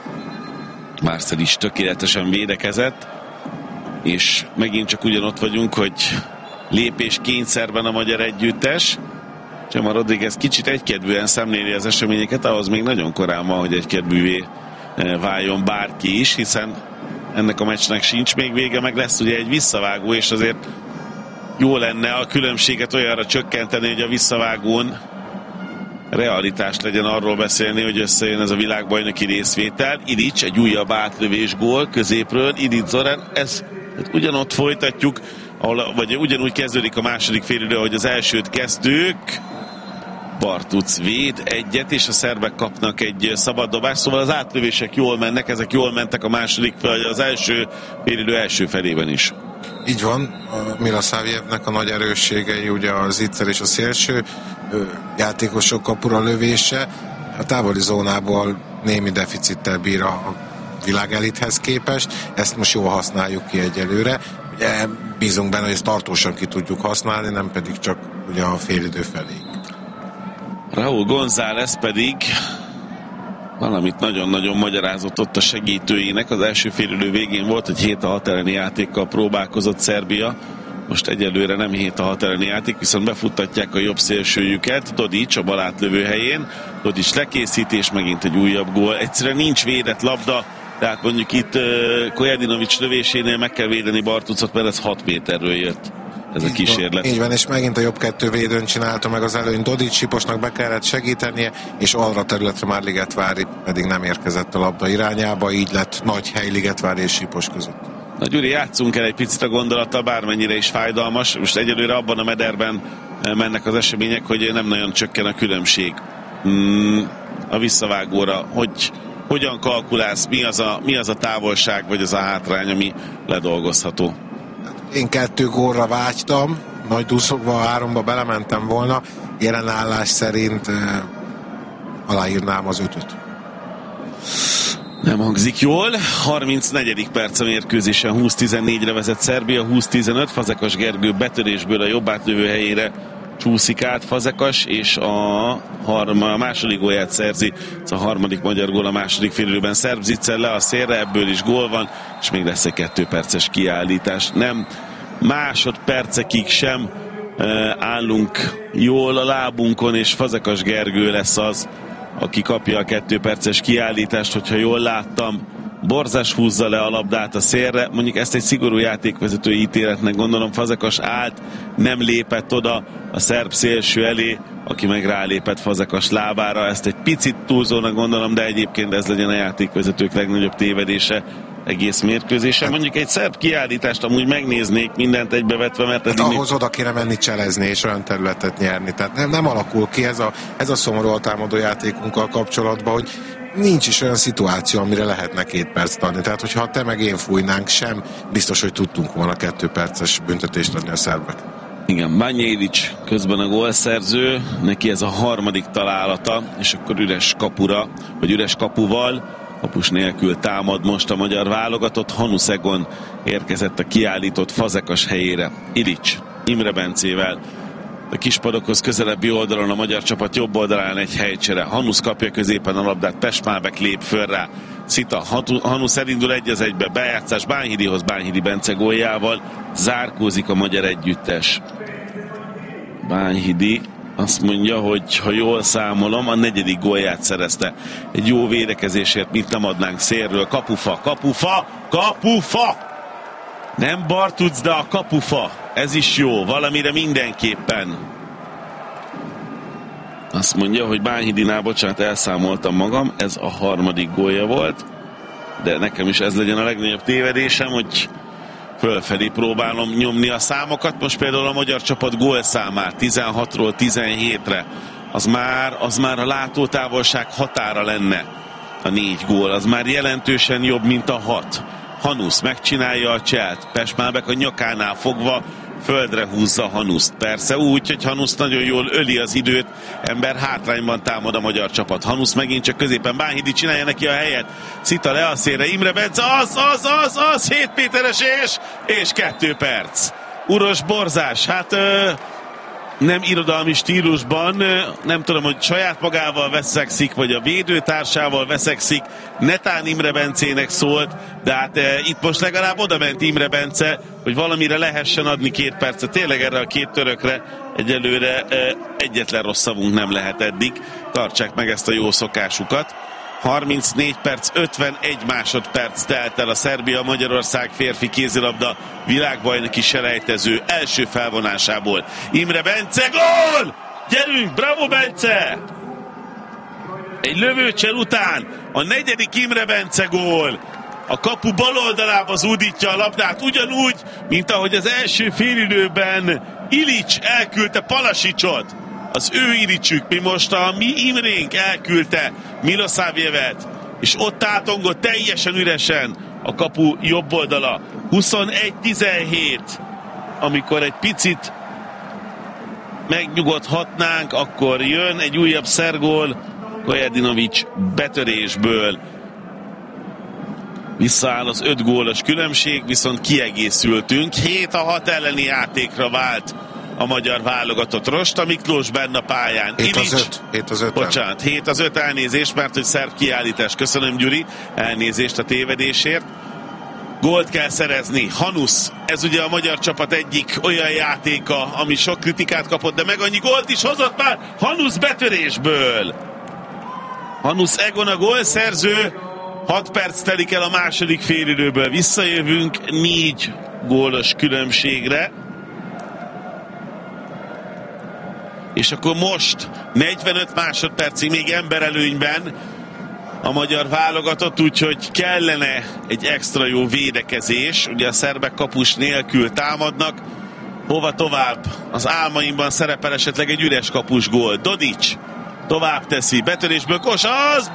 Marcel is tökéletesen védekezett, és megint csak ugyanott vagyunk, hogy lépés kényszerben a magyar együttes. Csema Rodriguez kicsit egykedvűen szemléli az eseményeket, ahhoz még nagyon korán van, hogy egykedvűvé váljon bárki is, hiszen ennek a meccsnek sincs még vége, meg lesz ugye egy visszavágó, és azért jó lenne a különbséget olyanra csökkenteni, hogy a visszavágón realitás legyen, arról beszélni, hogy összejön ez a világbajnoki részvétel. Ilic, egy újabb átlövés gól középről, Ilic Zorán, ez hát ugyanott folytatjuk, ahol, vagy ugyanúgy kezdődik a második félidő, ahogy az elsőt kezdtük. Bartuc véd egyet, és a szerbek kapnak egy szabad dobást, szóval az átlövések jól mennek, ezek jól mentek a második, vagy az első félidő első felében is. Így van, Milosavljevnek a nagy erősségei ugye a zicser és a szélső játékosok kapura lövése, a távoli zónából némi deficittel bír a világelithez képest, ezt most jól használjuk ki egyelőre. Ugye bízunk benne, hogy ezt tartósan ki tudjuk használni, nem pedig csak ugye a félidő felé. Raúl González pedig valamit nagyon-nagyon magyarázott ott a segítőinek. Az első félidő végén volt, hogy hét a hat elleni játékkal próbálkozott Szerbia. Most egyelőre nem hét a hat elleni játék, viszont befuttatják a jobb szélsőjüket. Dodic a bal átlövő helyén. Dodic lekészítés, megint egy újabb gól. Egyszerűen nincs védett labda, tehát mondjuk itt uh, Kojedinovics lövésénél meg kell védeni Bartucot, mert ez hat méterről jött ez a kísérlet. Így van, és megint a jobb kettő védőn csinálta meg az előny Dodic, Siposnak be kellett segítenie, és arra területre már Ligetvári pedig nem érkezett a labda irányába, így lett nagy hely Ligetvári és Sipos között. Na Gyuri, játszunk el egy picit a gondolattal, bármennyire is fájdalmas. Most egyelőre abban a mederben mennek az események, hogy nem nagyon csökken a különbség hmm, a visszavágóra. Hogy, hogyan kalkulálsz, mi az, a, mi az a távolság, vagy az a hátrány, ami ledolgozható? Én kettő gólra vágytam, nagy duszogva a háromba belementem volna, jelen állás szerint uh, aláírnám az ötöt. Nem hangzik jól. harmincnegyedik perc a mérkőzésen, húsz tizennégyre vezet Szerbia, húsz tizenöt. Fazekas Gergő betörésből a jobb átlövő helyére csúszik át Fazekas, és a, harma, a második gólját szerzi. Ez a harmadik magyar gól a második félidőben. Szerb Zicser le a szélre, ebből is gól van, és még lesz egy kettő perces kiállítás. Nem másodpercekig sem e, állunk jól a lábunkon, és Fazekas Gergő lesz az, aki kapja a kettő perces kiállítást, hogyha jól láttam. Borzás húzza le a labdát a szélre, mondjuk ezt egy szigorú játékvezetői ítéletnek gondolom. Fazekas állt, nem lépett oda a szerb szélső elé, aki meg rálépett Fazekas lábára. Ezt egy picit túlzónak gondolom, de egyébként ez legyen a játékvezetők legnagyobb tévedése egész mérkőzésen. Mondjuk egy szerb kiállítást amúgy megnéznék, mindent egybevetve, mert hát ahhoz még... oda kéne menni cselezni és olyan területet nyerni. Tehát nem, nem alakul ki ez a, ez a szomorú a támadó játékunkkal kapcsolatban, hogy nincs is olyan szituáció, amire lehetne két percet adni. Tehát, hogyha te meg én fújnánk sem, biztos, hogy tudtunk volna kettő perces büntetést adni a szerbek. Igen, Banjévics közben a gólszerző, neki ez a harmadik találata, és akkor üres kapura, vagy üres kapuval, kapus nélkül támad most a magyar válogatott. Hanusz Egon érkezett a kiállított Fazekas helyére. Ilics Imre Bencével a kispadokhoz közelebbi oldalon, a magyar csapat jobb oldalán egy helycsere. Hanusz kapja középen a labdát, Pestmálbek lép föl rá. Szita, Hanusz elindul egy az egybe, bejátszás Bánhidihoz, Bánhidi Bence góljával zárkózik a magyar együttes. Bánhidi azt mondja, hogy ha jól számolom, a negyedik gólját szerezte. Egy jó védekezésért, mint nem adnánk szélről. Kapufa, kapufa, kapufa! Nem Bartuc, de a kapufa. Ez is jó, valamire mindenképpen. Azt mondja, hogy Bánhidinál, bocsánat, elszámoltam magam, ez a harmadik gólja volt, de nekem is ez legyen a legnagyobb tévedésem, hogy fölfelé próbálom nyomni a számokat. Most például a magyar csapat gólszámát tizenhatról tizenhétre, az már, az már a látótávolság határa lenne a négy gól, az már jelentősen jobb, mint a hat. Hanusz megcsinálja a cselt, Pestmálbek a nyakánál fogva földre húzza Hanuszt. Persze úgy, hogy Hanusz nagyon jól öli az időt, ember hátrányban támad a magyar csapat. Hanusz megint csak középen, Bánhidi csinálja neki a helyet, Szita le a szélre, Imre Bence, az, az, az, az, hét méteres és, és kettő perc. Uros borzás, hát ö, nem irodalmi stílusban, nem tudom, hogy saját magával veszekszik, vagy a védőtársával veszekszik, netán Imre Bencének szólt, de hát e, itt most legalább oda ment Imre Bence, hogy valamire lehessen adni két percet. Tényleg erre a két törökre egyelőre e, egyetlen rossz szavunk nem lehet eddig. Tartsák meg ezt a jó szokásukat. harmincnégy perc, ötvenegy másodperc telt el a Szerbia-Magyarország férfi kézilabda világbajnoki selejtező első felvonásából. Imre Bence, gól! Gyerünk, bravo Bence! Egy lövőcsel után a negyedik Imre Bence gól. A kapu bal oldalába zúdítja a labdát, ugyanúgy, mint ahogy az első félidőben Ilics elküldte Palasicsot. Az ő Ilicsük, mi most a mi Imrénk elküldte Milosavljevet, és ott átongott teljesen üresen a kapu jobb oldala. huszonegy tizenhét, amikor egy picit megnyugodhatnánk, akkor jön egy újabb szergól Kojedinovics betörésből. Visszaáll az öt gólos különbség, viszont kiegészültünk. hét a hat elleni játékra vált a magyar válogatott. Rosta Miklós benne a pályán. hét az öt. hét az öt. Bocsánat, hét az öt, elnézést, mert hogy szerb kiállítás. Köszönöm, Gyuri, elnézést a tévedésért. Gólt kell szerezni. Hanusz, ez ugye a magyar csapat egyik olyan játéka, ami sok kritikát kapott, de meg annyi gólt is hozott már Hanusz betörésből. Hanusz Egon a gólszerző, hat perc telik el a második félidőből. Visszajövünk négy gólos különbségre. És akkor most negyvenöt másodpercig még emberelőnyben a magyar válogatott, úgyhogy kellene egy extra jó védekezés. Ugye a szerbek kapus nélkül támadnak. Hova tovább? Az álmaimban szerepel esetleg egy üres kapus gól. Dodic tovább teszi, betörésből Kos, az...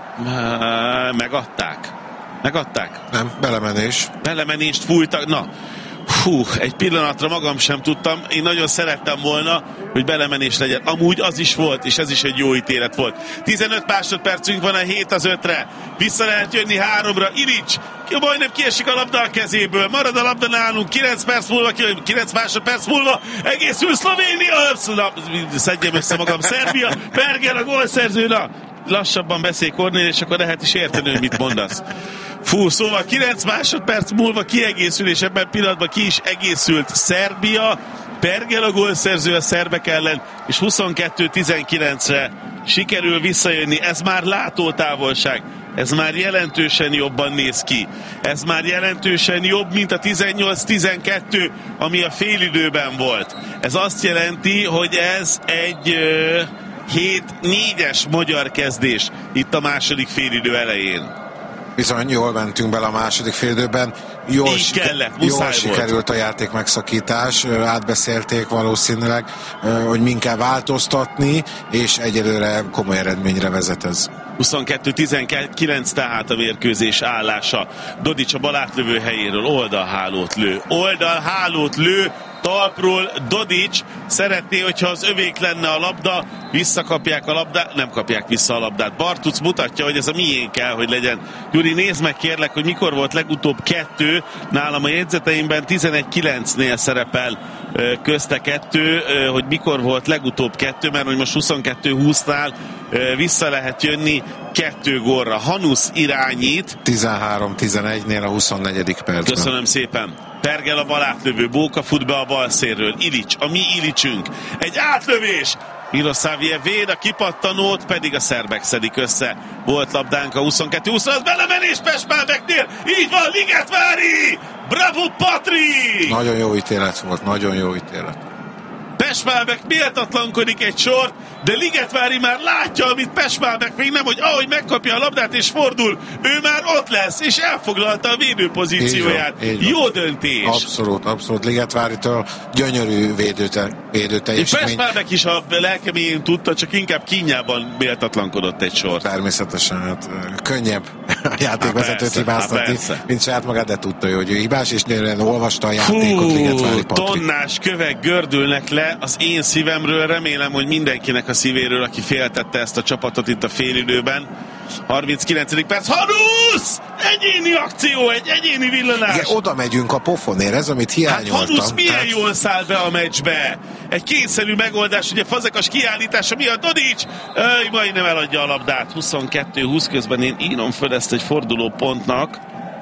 Megadták. Megadták? Nem, belemenés. Belemenést fújtak, na... Hú, egy pillanatra magam sem tudtam. Én nagyon szerettem volna, hogy belemenés legyen. Amúgy az is volt, és ez is egy jó ítélet volt. tizenöt másodpercünk van a hét az ötre. Vissza lehet jönni háromra. Ilic, majdnem kiesik a labda a kezéből. Marad a labda nálunk. kilenc perc múlva, kilenc másodperc múlva. Egészül Szlovénia. Szedjem össze magam. Szerbia. Berger a gólszerző. Na, lassabban beszélj, Kornél, és akkor lehet is érteni, hogy mit mondasz. Fú, szóval kilenc másodperc múlva kiegészül, és ebben pillanatban ki is egészült Szerbia. Pergel a gólszerző a szerbek ellen, és huszonkettő tizenkilencre sikerül visszajönni. Ez már látótávolság. Ez már jelentősen jobban néz ki. Ez már jelentősen jobb, mint a tizennyolc tizenkettő, ami a félidőben volt. Ez azt jelenti, hogy ez egy ö, hét négyes magyar kezdés itt a második félidő elején. Bizony, jól mentünk bele a második félidőben. Jól, Így siker, kellett, jól sikerült a játék megszakítás. Átbeszélték valószínűleg, hogy min kell változtatni, és egyelőre komoly eredményre vezet ez. huszonkettő tizenkilenc tehát a mérkőzés állása. Dodic a bal átlövő helyéről oldalhálót lő. Oldalhálót lő, talpról Dodic. Szeretné, hogyha az övék lenne a labda, visszakapják a labdát, nem kapják vissza a labdát. Bartuc mutatja, hogy ez a miénk kell, hogy legyen. Gyuri, nézd meg kérlek, hogy mikor volt legutóbb kettő. Nálam a jegyzeteimben tizenegy kilencnél szerepel közte kettő, hogy mikor volt legutóbb kettő, mert hogy most huszonkettő húsznál vissza lehet jönni kettő gólra. Hanusz irányít. tizenhárom tizenegynél a huszonnegyedik percben. Köszönöm szépen. Pergel a bal átlövő, Bóka fut be a bal szélről. Ilic, a mi Ilicünk. Egy átlövés! Milosavljev véd, a kipattanót pedig a szerbek szedik össze. Volt labdánk a huszonkettő húszra, az belemenés Pespelbeknél. Így van, Ligetvári! Bravo, Patrik! Nagyon jó ítélet volt, nagyon jó ítélet. Pespelbek méltatlankodik egy sort, de Ligetvári már látja, amit Pespelbek még nem, hogy ahogy megkapja a labdát és fordul, ő már ott lesz, és elfoglalta a védőpozícióját. Így van, így van. Jó döntés. Abszolút, abszolút. Ligetváritől gyönyörű védőte, védőteljesítmény. És Pespelbek is a lelkeméjén tudta, csak inkább kínjában méltatlankodott egy sort. Természetesen, hát könnyebb a játékvezetőt hibáztatni, mint saját magát, de tudta, hogy ő hibás, és nyilván olvasta a játékot. Hú, Ligetvári Patrik. Tonnás kövek gördülnek le az én szívemről, remélem, hogy mindenkinek a szívéről, aki féltette ezt a csapatot itt a félidőben. harminckilencedik perc, Hanusz! Egyéni akció, egy egyéni villanás. Igen, oda megyünk a pofonért, ez amit hiányoltam. Hát Hanusz milyen Tehát... jól száll be a meccsbe. Egy kényszerű megoldás, ugye Fazekas kiállítása miatt Dodic öj, majdnem eladja a labdát. huszonkettő húsz közben én írom föl ezt egy forduló pontnak,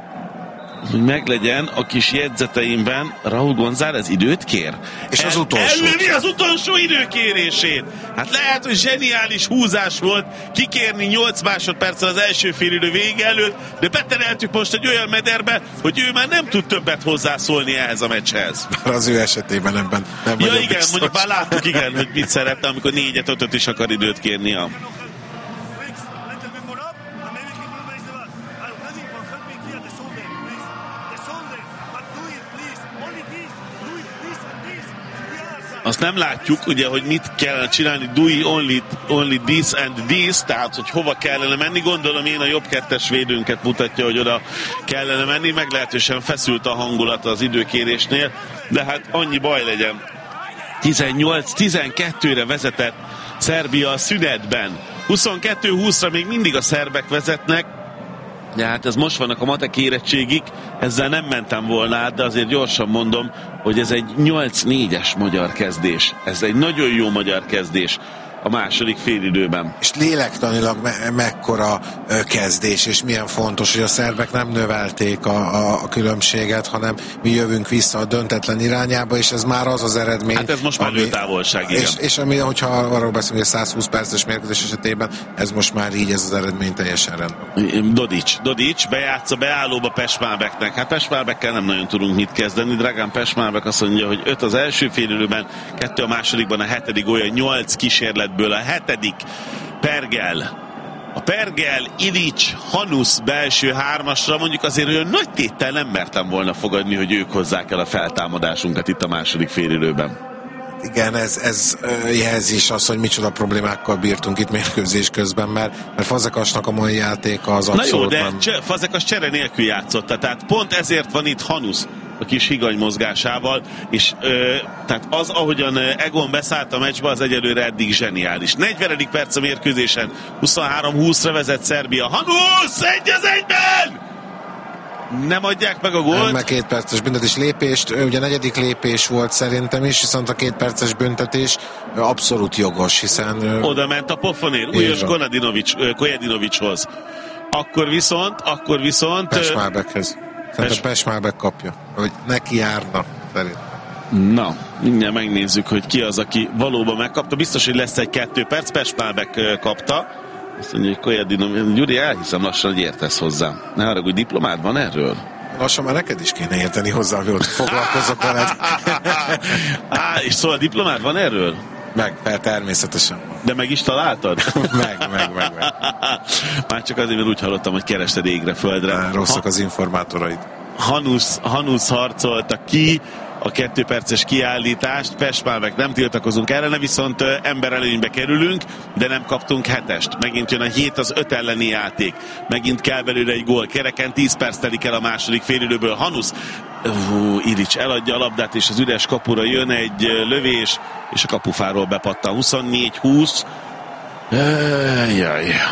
hogy meglegyen a kis jegyzeteimben. Raúl González időt kér. És El, az utolsó. Előri az utolsó időkérését. Hát lehet, hogy zseniális húzás volt kikérni nyolc másodperccel az első félidő vége előtt, de betereltük most egy olyan mederbe, hogy ő már nem tud többet hozzászólni ehhez a meccshez. Már az ő esetében ebben nem ja, vagyok igen, biztos. mondjuk már láttuk, igen, hogy mit szeretne, amikor négyet, ötöt is akar időt kérni a... Azt nem látjuk, ugye, hogy mit kellene csinálni, do only, only this and this, tehát, hogy hova kellene menni. Gondolom én a jobb kettes védőnket mutatja, hogy oda kellene menni, meglehetősen feszült a hangulat az időkérésnél, de hát annyi baj legyen. tizennyolc tizenkettőre vezetett Szerbia a szünetben. huszonkettő húszra még mindig a szerbek vezetnek, Ja, hát ez most vannak a matek érettségig, ezzel nem mentem volna át, de azért gyorsan mondom, hogy ez egy nyolc négyes magyar kezdés. Ez egy nagyon jó magyar kezdés a második félidőben. És lélektanilag me- mekkora ö, kezdés, és milyen fontos, hogy a szerbek nem növelték a, a, a különbséget, hanem mi jövünk vissza a döntetlen irányába, és ez már az az eredmény. Hát ez most már lőtávolság, igen. És, és ami, hogyha arról beszélünk, hogy száz húsz perces mérkőzés esetében, ez most már így, ez az eredmény teljesen rendben. Dodics, Dodics bejátsza beállóba Pešmálbeknek. Hát Pešmálbekkel nem nagyon tudunk mit kezdeni. Dragan Pešmálbek azt mondja, hogy öt az első félidőben, kettő a másodikban, a hetedik olyan nyolc kísérletből a hetedik Pergel. A Pergel, Ilic, Hanusz belső hármasra mondjuk azért olyan nagy téttel nem mertem volna fogadni, hogy ők hozzák el a feltámadásunkat itt a második félidőben. Igen, ez, ez jelzi is azt, hogy micsoda problémákkal bírtunk itt mérkőzés közben, mert, mert Fazekasnak a mai játéka az abszolút. Na jó, de cse, Fazekas csere nélkül játszott, tehát pont ezért van itt Hanusz a kis higany mozgásával, és ö, tehát az, ahogyan Egon beszállt a meccsbe, az egyelőre eddig zseniális. negyvenedik perc a mérkőzésen, huszonhárom húszra vezet Szerbia. Hanusz, egy az egyben! Nem adják meg a gólt. Nem, meg két perces büntetés lépést, ugye negyedik lépés volt szerintem is, viszont a két perces büntetés abszolút jogos, hiszen... Oda ment a pofonér, újos Kojedinovicshoz. Akkor viszont, akkor viszont... Pešmálbekhez. Szerintem Pešmálbek kapja, hogy neki járna szerintem. Na, mindjárt megnézzük, hogy ki az, aki valóban megkapta. Biztos, hogy lesz egy kettő perc, Pešmálbek kapta. Azt mondja, hogy Kojedinovics, Gyuri, elhiszem lassan, hogy értesz hozzá. Ne haragudj, diplomád van erről? Lassan már neked is kéne érteni hozzá, hogy ott foglalkozok veled. Á, és szóval diplomád van erről? Meg, természetesen. De meg is találtad? meg, meg, meg, meg. Már csak azért, mert úgy hallottam, hogy kerested égre földre. Már rosszak ha- az informátoraid. Hanusz, Hanusz harcolta ki a kettő perces kiállítást, Pešmálbek nem tiltakozunk ellene, viszont emberelőnybe kerülünk, de nem kaptunk hetest. Megint jön a hét az öt elleni játék. Megint kell belőle egy gól. Kereken tíz perc telik el a második félidőből. Hanusz, uh, Ilic eladja a labdát, és az üres kapura jön egy lövés, és a kapufáról bepattan. huszonnégy húsz. Jaj.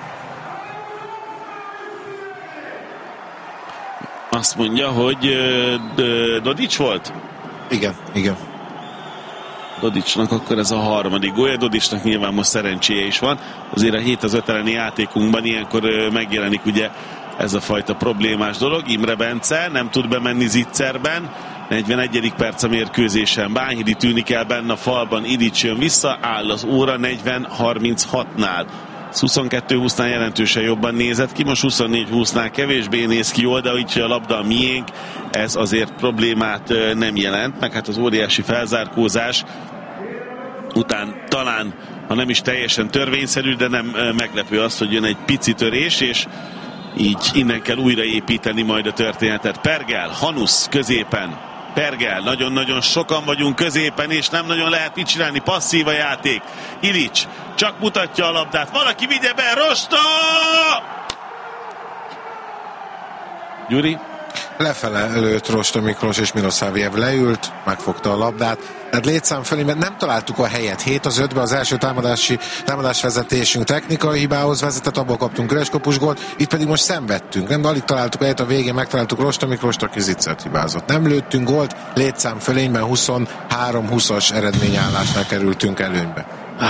Azt mondja, hogy uh, Dodics volt? Igen, igen. Dodicsnak akkor ez a harmadik gólya. Dodicsnak nyilván most szerencséje is van. Azért a hét az öt elleni játékunkban ilyenkor uh, megjelenik ugye ez a fajta problémás dolog. Imre Bence nem tud bemenni zicserben. negyvenegyedik perc a mérkőzésen. Bányhidi tűnik el benne a falban. Ilic jön vissza, áll az óra negyven harminchatnál. huszonkettő húsznál jelentősen jobban nézett ki, most huszonnégy húsznál kevésbé néz ki jól, de így, hogy a labda a miénk, ez azért problémát nem jelent, meg hát az óriási felzárkózás után talán, ha nem is teljesen törvényszerű, de nem meglepő az, hogy jön egy pici törés, és így innen kell újraépíteni majd a történetet. Pergel, Hanusz középen, Pergel, nagyon-nagyon sokan vagyunk középen, és nem nagyon lehet mit csinálni, passzív a játék. Ilic csak mutatja a labdát, valaki vigye be, Rosta! Gyuri? Lefele előtt Rosta Miklós és Milosavljev leült, megfogta a labdát, tehát létszám felé, mert nem találtuk a helyet. hét az ötben az első támadási, támadásvezetésünk technikai hibához vezetett, abból kaptunk üres kapus gólt, itt pedig most szenvedtünk. Nem, alig találtuk a helyet, a végén megtaláltuk Rosta Miklóst, aki zicsert hibázott. Nem lőttünk gólt, létszám fölényben huszonhárom húszas eredményállásnál kerültünk előnybe. Ah.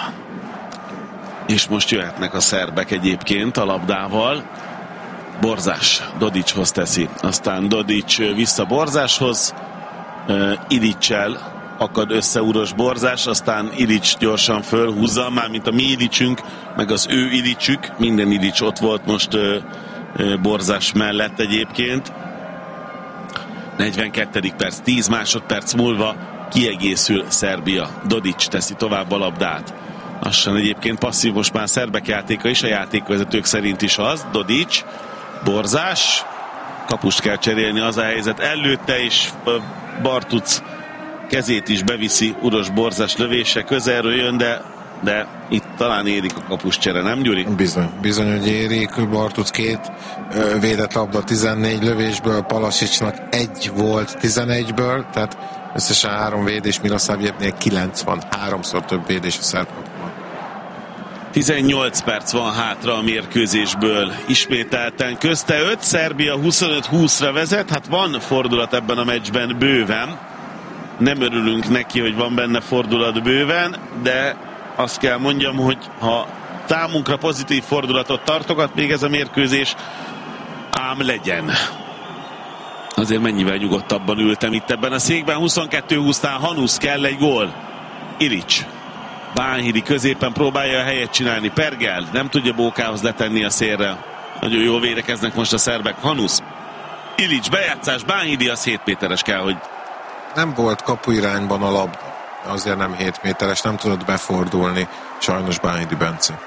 És most jöhetnek a szerbek egyébként a labdával. Borzás Dodicshoz teszi. Aztán Dodics vissza Borzáshoz. Uh, Ilic-sel akad össze Uros Borzás, aztán Ilic gyorsan fölhúzza, mármint a mi Ilicünk, meg az ő Ilicük. Minden Ilic ott volt most uh, uh, Borzás mellett egyébként. negyvenkettedik perc, tíz másodperc múlva kiegészül Szerbia. Dodics teszi tovább a labdát. Lassan egyébként passzív most már szerbek játéka is, a játékvezetők szerint is az. Dodics, Borzás, kapust kell cserélni, az a helyzet előtte, és Bartuc kezét is beviszi Uros Borzás lövése, közelről jön, de, de itt talán érik a kapuscsere, nem Gyuri? Bizony, bizony, hogy érik. Bartuc két ö, védett labda tizennégy lövésből, Palasicsnak egy volt tizenegyből, tehát összesen három védés, Milosavljevnél kilencven, háromszor több védés a szerb kapban. tizennyolc perc van hátra a mérkőzésből. Ismételten közte öt, Szerbia huszonöt húszra vezet. Hát van fordulat ebben a meccsben bőven. Nem örülünk neki, hogy van benne fordulat bőven, de azt kell mondjam, hogy ha számunkra pozitív fordulatot tartogat még ez a mérkőzés, ám legyen. Azért mennyivel nyugodtabban ültem itt ebben a székben. huszonkettő húsznál Hanusz, kell egy gól. Ilics. Bánhidi középen próbálja a helyet csinálni. Pergel nem tudja Bókához letenni a szélre. Nagyon jól védekeznek most a szerbek. Hanusz. Ilics, bejátszás, Bánhidi, az hét méteres kell, hogy... Nem volt kapuirányban a labda. Azért nem hét méteres, nem tudott befordulni. Sajnos Bánhidi Bence.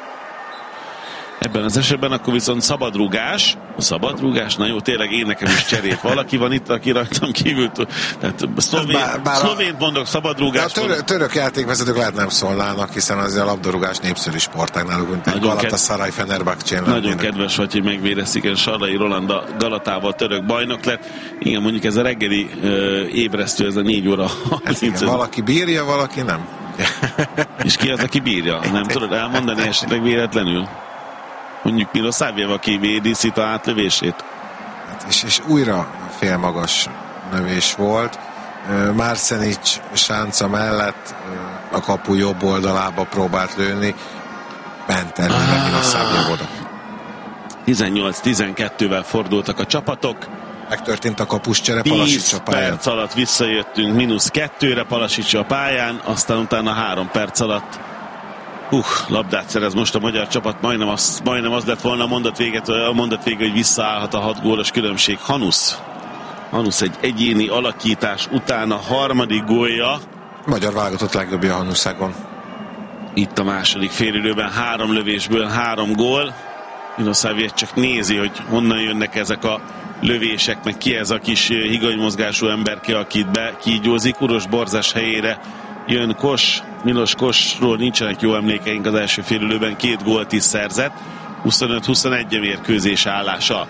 Ebben az esetben akkor viszont szabadrúgás. A szabadrúgás, na jó, tényleg én nekem is cserép. Valaki van itt, aki rajtam kívül. Tehát szlovén, bár, bár szlovént mondok, szabadrúgás. A török, török játékvezetők lehet nem szólnának, hiszen az a labdarúgás népszerű sportág náluk, mint egy Galatasaray Fenerbahcsén. Nagyon kedves vagy, hogy megvédezték, és Sarrai Roland a Galatával török bajnok lett. Igen, mondjuk ez a reggeli ö, ébresztő, ez a négy óra. Hát igen, valaki bírja, valaki nem. És ki az, aki bírja? Nem tudod elmondani esetleg véletlenül? Mondjuk Milosavljev, aki védi Szita átlövését. Hát és, és újra félmagas növés volt. Marcenic sánca mellett a kapu jobb oldalába próbált lőni. Ment előre Milosavljev oda. tizennyolc tizenkettővel fordultak a csapatok. Megtörtént a kapuscsere Palasic a pályán. tíz perc alatt visszajöttünk mínusz kettőre Palasic a pályán, aztán utána három perc alatt Uh, labdát szerez most a magyar csapat, majdnem az, majdnem az lett volna a mondat, véget, a mondat vége, hogy visszaállhat a hat gólos különbség. Hanusz. Hanusz egy egyéni alakítás után a harmadik gólja. Magyar válogatott legjobbja Hanuszágon. Itt a második félidőben három lövésből három gól. Milosavljev csak nézi, hogy honnan jönnek ezek a lövések, meg ki ez a kis higanymozgású emberke, akit bekígyózik. Uros Borzás helyére jön Kos. Milos Kosról nincsenek jó emlékeink, az első félidőben két gólt is szerzett. huszonöt huszonegy a mérkőzés állása.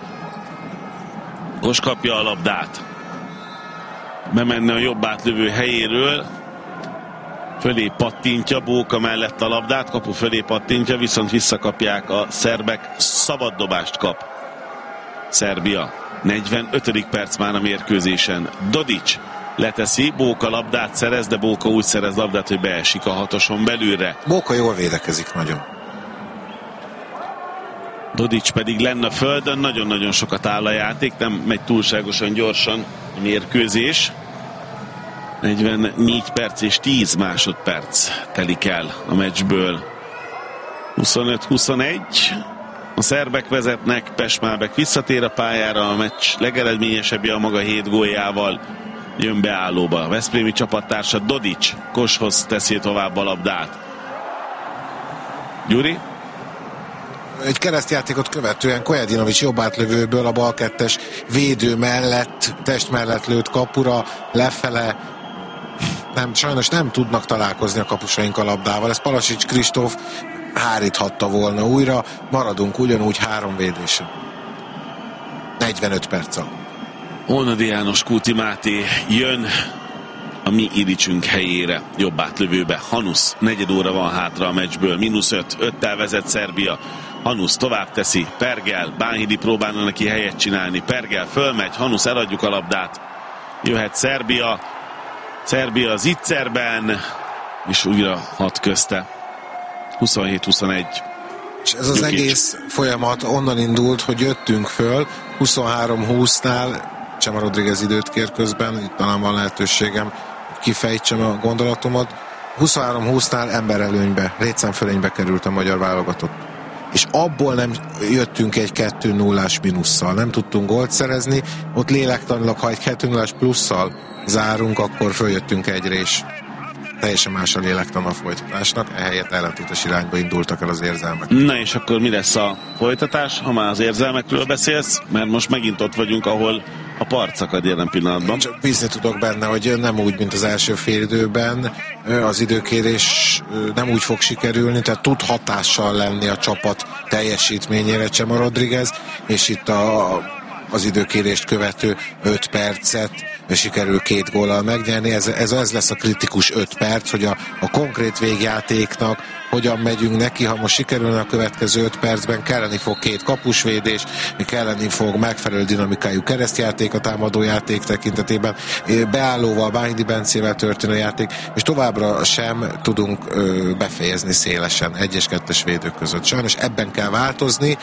Kos kapja a labdát. Bemenne a jobb átlövő helyéről. Fölé pattintja, Bóka mellett a labdát, kapu fölé pattintja, viszont visszakapják a szerbek, szabad dobást kap Szerbia. negyvenötödik perc már a mérkőzésen. Dodic leteszi, Bóka labdát szerez, de Bóka úgy szerez labdát, hogy beesik a hatoson belülre. Bóka jól védekezik nagyon. Dodic pedig lenne a földön, nagyon-nagyon sokat áll a játék, nem megy túlságosan gyorsan a mérkőzés. negyvennégy perc és tíz másodperc telik el a meccsből. huszonöt huszonegy. A szerbek vezetnek, Peshmerga visszatér a pályára, a meccs legeredményesebbje a maga hét góljával. Jön beállóba a veszprémi csapattársa, Dodic Koshoz teszi tovább a labdát. Gyuri? Egy keresztjátékot követően Kojadinovic jobb átlövőből a bal kettes védő mellett, test mellett lőtt kapura, lefele. Nem, sajnos nem tudnak találkozni a kapusaink a labdával. Ez Palasic Kristóf háríthatta volna újra. Maradunk ugyanúgy három védésen. negyvenöt perc alatt. Ónodi János, Kúti Máté jön a mi Ilicsünk helyére, jobb átlövőbe. Hanusz, negyed óra van hátra a meccsből, mínusz öt, öttel vezet Szerbia. Hanusz tovább teszi, Pergel, Bánhidi próbálna neki helyet csinálni, Pergel fölmegy, Hanusz, eladjuk a labdát. Jöhet Szerbia, Szerbia az Itzerben, és újra hat közte. huszonhét huszonegy. És ez az Jukic. Egész folyamat onnan indult, hogy jöttünk föl, huszonhárom húsznál, Csema Rodriguez időt kér közben, itt talán van lehetőségem, hogy kifejtsem a gondolatomat. huszonhárom húsznál emberelőnybe, létszámfölénybe került a magyar válogatott. És abból nem jöttünk egy kettő nullás minusszal, nem tudtunk gólt szerezni, ott lélektanilag, ha egy kettő nullás plusszal zárunk, akkor följöttünk egyre, és teljesen más a lélektan a folytatásnak, ehelyett ellentétes irányba indultak el az érzelmek. Na és akkor mi lesz a folytatás, ha már az érzelmekről beszélsz, mert most megint ott vagyunk, ahol a part szakad jelen pillanatban. Csak bízni tudok benne, hogy nem úgy, mint az első félidőben, az időkérés nem úgy fog sikerülni, tehát tud hatással lenni a csapat teljesítményére Csema Rodriguez, és itt a az időkérést követő öt percet sikerül két góllal megnyerni. Ez, ez, ez lesz a kritikus öt perc, hogy a, a konkrét végjátéknak hogyan megyünk neki. Ha most sikerülne a következő öt percben, kelleni fog két kapusvédés, kelleni fog megfelelő dinamikájú keresztjáték a támadójáték tekintetében, beállóval, Bánhidi Bencével történő játék, és továbbra sem tudunk ö, befejezni szélesen egyes-kettes védők között. Sajnos ebben kell változni.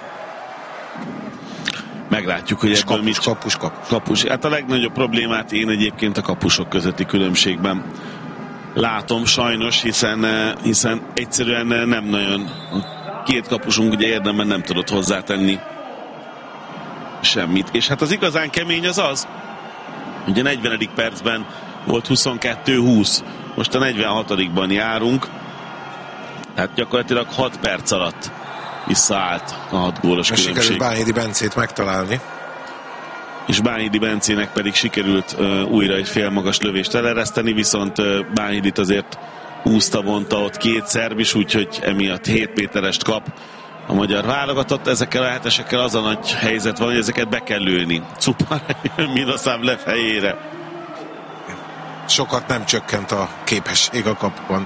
Meglátjuk, hogy ebből kapus, mit... kapus, kapus. kapus. Hát a legnagyobb problémát én egyébként a kapusok közötti különbségben látom sajnos, hiszen, hiszen egyszerűen nem nagyon két kapusunk ugye érdemben nem tudott hozzátenni semmit. És hát az igazán kemény az az, hogy a negyvenedik percben volt huszonkettő húsz, most a negyvenhatodikban járunk, tehát gyakorlatilag hat perc alatt visszaállt a hat gólos különbség. Sikerült Bánhidi Bencét megtalálni. És Bánhidi Bencének pedig sikerült uh, újra egy félmagas lövést elereszteni, viszont uh, Bánhidit azért húzta, vonta ott két szerb is, úgyhogy emiatt hét méterest kap a magyar válogatott. Ezekkel a hetesekkel az a nagy helyzet van, hogy ezeket be kell lőni. Cupar jön Minaszám lefejére. Sokat nem csökkent a képesség a kapuban.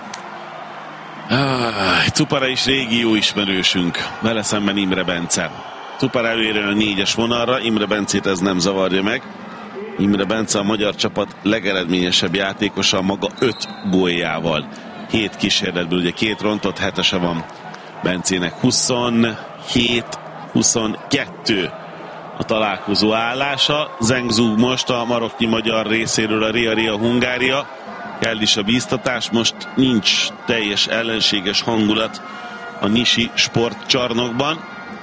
Ah, Cupara is régi jó ismerősünk. Vele szemben Imre Bence. Cupar előére a négyes vonalra, Imre Bencét ez nem zavarja meg. Imre Bence a magyar csapat legeredményesebb játékosa maga öt góljával. Hét kísérletből, ugye két rontott, hetese van Bencének. huszonhét huszonkettő a találkozó állása. Zengzú most a maroknyi magyar részéről a Ria Ria Hungária. Kell is a bíztatás, most nincs teljes ellenséges hangulat a Nisi sportcsarnokban.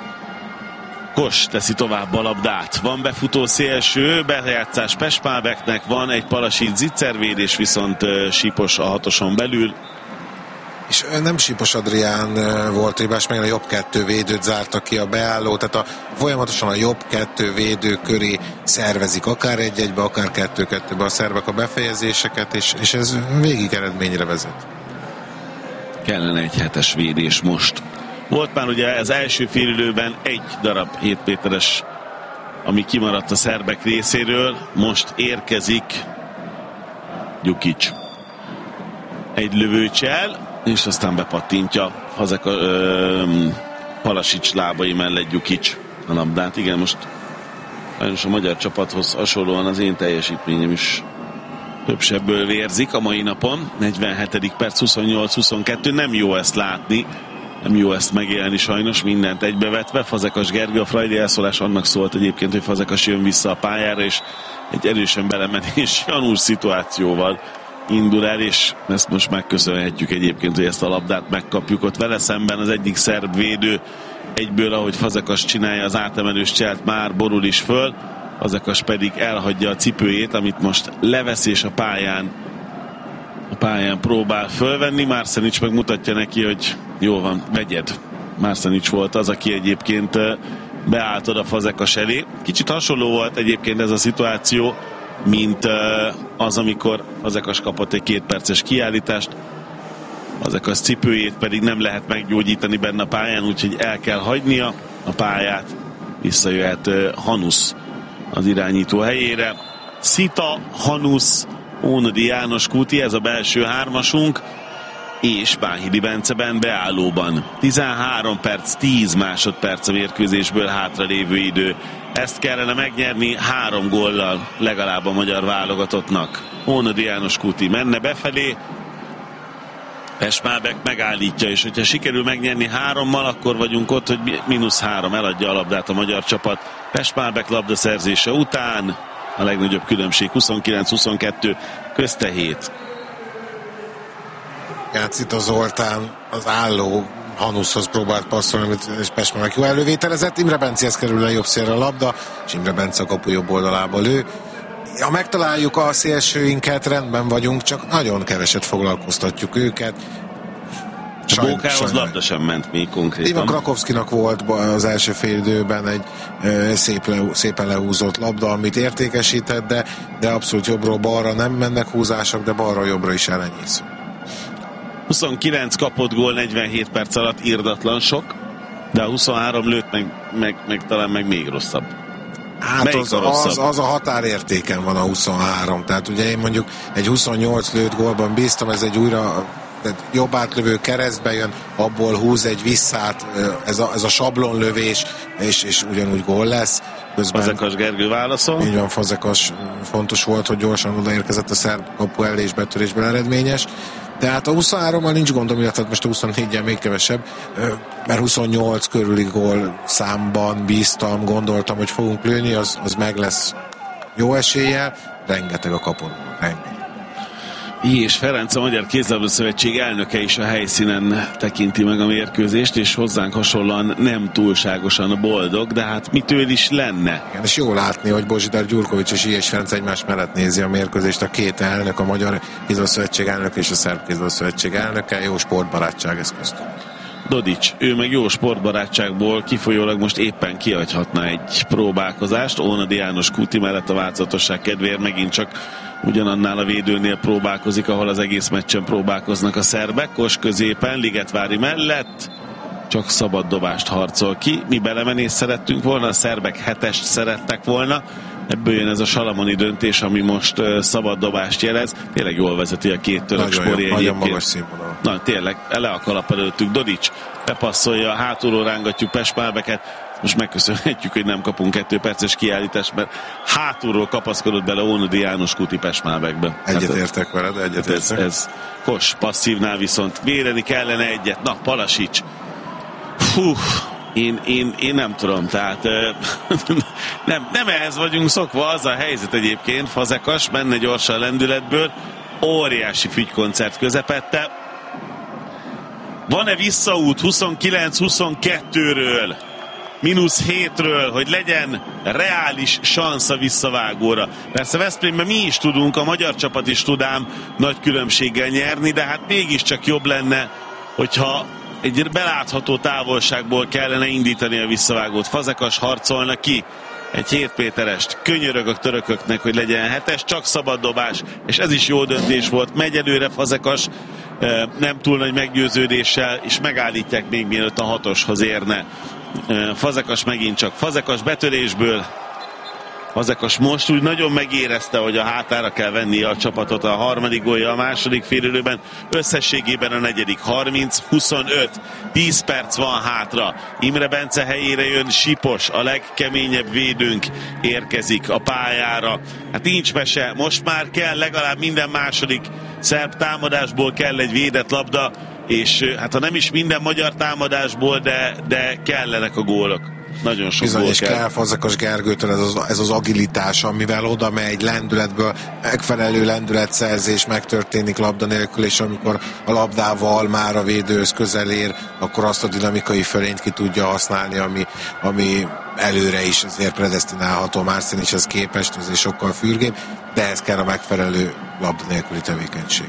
Kos teszi tovább a labdát. Van befutó szélső, bejátszás Pespálbeknek, van egy Palasic zicservédés, viszont Sipos a hatoson belül. És nem Sipos Adrián volt hibás, meg a jobb kettő védőt zárta ki a beálló, tehát a, folyamatosan a jobb kettő védő köré szervezik akár egy-egybe, akár kettő-kettőbe a szervek a befejezéseket, és, és ez végig eredményre vezet. Kellene egy hetes védés most. Volt már ugye az első félidőben egy darab hét méteres, ami kimaradt a szerbek részéről, most érkezik Gyukic. Egy lövőcsel, és aztán bepattintja Hazek, ö, Palasic lábai mellett Gyukic a labdát. Igen, most sajnos a magyar csapathoz hasonlóan az én teljesítményem is több sebből vérzik a mai napon. negyvenhetedik perc, huszonnyolc huszonkettő, nem jó ezt látni, nem jó ezt megélni sajnos, mindent egybevetve. Fazekas Gergő, a Frajdi elszólás annak szólt egyébként, hogy Fazekas jön vissza a pályára, és egy erősen belemenés Janus szituációval indul el, és ezt most megköszönhetjük egyébként, hogy ezt a labdát megkapjuk. Ott vele szemben az egyik szerb védő egyből, ahogy Fazekas csinálja az átemelős cselt, már borul is föl, Fazekas pedig elhagyja a cipőjét, amit most levesz, és a pályán a pályán próbál fölvenni. Marcenic megmutatja neki, hogy jó van, vegyed. Marcenic volt az, aki egyébként beállt oda Fazekas elé. Kicsit hasonló volt egyébként ez a szituáció, mint az, amikor Fazekas kapott egy két perces kiállítást, Fazekas cipőjét pedig nem lehet meggyógyítani benne a pályán, úgyhogy el kell hagynia a pályát, visszajöhet Hanusz az irányító helyére. Szita, Hanusz, Ónodi János, Kuti, ez a belső hármasunk, és Bánhidi Benceben beállóban. tizenhárom perc, tíz másodperc a mérkőzésből hátralévő idő. Ezt kellene megnyerni három góllal legalább a magyar válogatottnak. Ónodi János, Kuti menne befelé, Pespálbek megállítja, és hogyha sikerül megnyerni hárommal, akkor vagyunk ott, hogy mínusz három, eladja a labdát a magyar csapat. Pespálbek labdaszerzése után a legnagyobb különbség huszonkilenc huszonkettő, közte hét. Játszik a Zoltán az álló Hanuszhoz próbált passzolni, és Pespálbek jó elővételezett. Imre Bencéhez kerül le jobb szélre a labda, és Imre Bence a kapu jobb oldalába lő. Ha megtaláljuk a szélsőinket, rendben vagyunk, csak nagyon keveset foglalkoztatjuk őket. A Bókához labda sem ment még konkrétan. Ivan Krakovszkinak volt az első fél időben egy ö, szép le, szépen lehúzott labda, amit értékesített, de, de abszolút jobbról balra nem mennek húzások, de balra-jobbra is elenyésző. huszonkilenc kapott gól negyvenhét perc alatt, irdatlan sok, de a huszonhárom lőtt meg, meg, meg talán meg még rosszabb. Hát az, az, az a határértéken van a huszonhárom, tehát ugye én mondjuk egy huszonnyolc lőtt gólban bíztam, ez egy újra tehát jobb átlövő keresztbe jön, abból húz egy visszát, ez a, ez a sablonlövés, és, és ugyanúgy gól lesz. Közben, Fazekas Gergő válaszol. Így van, Fazekas fontos volt, hogy gyorsan odaérkezett a szerb kapu elé, és betörésben eredményes. Tehát a huszonhárommal nincs gondom, illetve most a huszonnégyel még kevesebb, mert huszonnyolc körüli gól számban bíztam, gondoltam, hogy fogunk lőni, az, az meg lesz jó eséllyel, rengeteg a kapun, rengeteg. I. és Ferenc, a Magyar Kézilabda Szövetség elnöke is a helyszínen tekinti meg a mérkőzést, és hozzánk hasonlóan nem túlságosan boldog, de hát mitől is lenne? Igen, és jó látni, hogy Bozsidar Gyurkovics és I. és Ferenc egymás mellett nézi a mérkőzést, a két elnök, a Magyar Kézilabda Szövetség elnöke és a Szerb Kézilabda Szövetség elnöke, jó sportbarátság ez köztük. Dodics, ő meg jó sportbarátságból kifolyólag most éppen kiadhatna egy próbálkozást, Ónodi János Kuti mellett a változatosság kedvéért megint csak ugyanannál a védőnél próbálkozik, ahol az egész meccsen próbálkoznak a szerbek. Kos középen, Ligetvári mellett csak szabad dobást harcol ki. Mi belemenést szerettünk volna, a szerbek hetest szerettek volna. Ebből jön ez a salamoni döntés, ami most uh, szabad dobást jelez. Tényleg jól vezeti a két török spori egyébként. Nagyon magas színvonal. Na tényleg, le a kalap előttük. Dodics bepasszolja, hátulról rángatjuk Pespálbeket. Most megköszönhetjük, hogy nem kapunk kettő perces kiállítást, mert hátulról kapaszkodott bele Ónodi János Kuti Pestmálbekbe. Egyetértek hát, veled, egyetértek. Ez, ez Kos passzívnál viszont véreni kellene egyet. Na, Palasics. Hú, én, én, én nem tudom, tehát nem, nem ehhez vagyunk szokva, az a helyzet egyébként. Fazekas menne gyorsan lendületből, óriási fügykoncert közepette. Van-e visszaút huszonkilenc huszonkettőről? mínusz hétről, hogy legyen reális szansz a visszavágóra. Persze Veszprémben mi is tudunk, a magyar csapat is tudám nagy különbséggel nyerni, de hát mégiscsak jobb lenne, hogyha egy belátható távolságból kellene indítani a visszavágót. Fazekas harcolna ki egy hét méterest, könyörög a törököknek, hogy legyen hetes, csak szabad dobás, és ez is jó döntés volt. Megy előre Fazekas, nem túl nagy meggyőződéssel, és megállítják még mielőtt a hatoshoz érne. Fazekas megint csak Fazekas betörésből. Fazekas most úgy nagyon megérezte, hogy a hátára kell vennie a csapatot. A harmadik gólja a második félidőben, összességében a negyedik. harminc huszonöt, tíz perc van hátra. Imre Bence helyére jön Sipos, a legkeményebb védőnk érkezik a pályára. Hát nincs mese, most már kell legalább minden második szerb támadásból kell egy védett labda, és hát ha nem is minden magyar támadásból, de, de kellenek a gólok. Nagyon sok Bizony, gól és kell. kell Fazekas Gergőtől ez az, ez az agilitás, amivel oda megy lendületből, megfelelő lendületszerzés megtörténik labda nélkül, és amikor a labdával már a védőhöz közel ér, akkor azt a dinamikai fölényt ki tudja használni, ami, ami előre is azért predesztinálható. Márcin is ez képest, azért sokkal fürgébb, de ez kell a megfelelő labda nélküli tevékenység.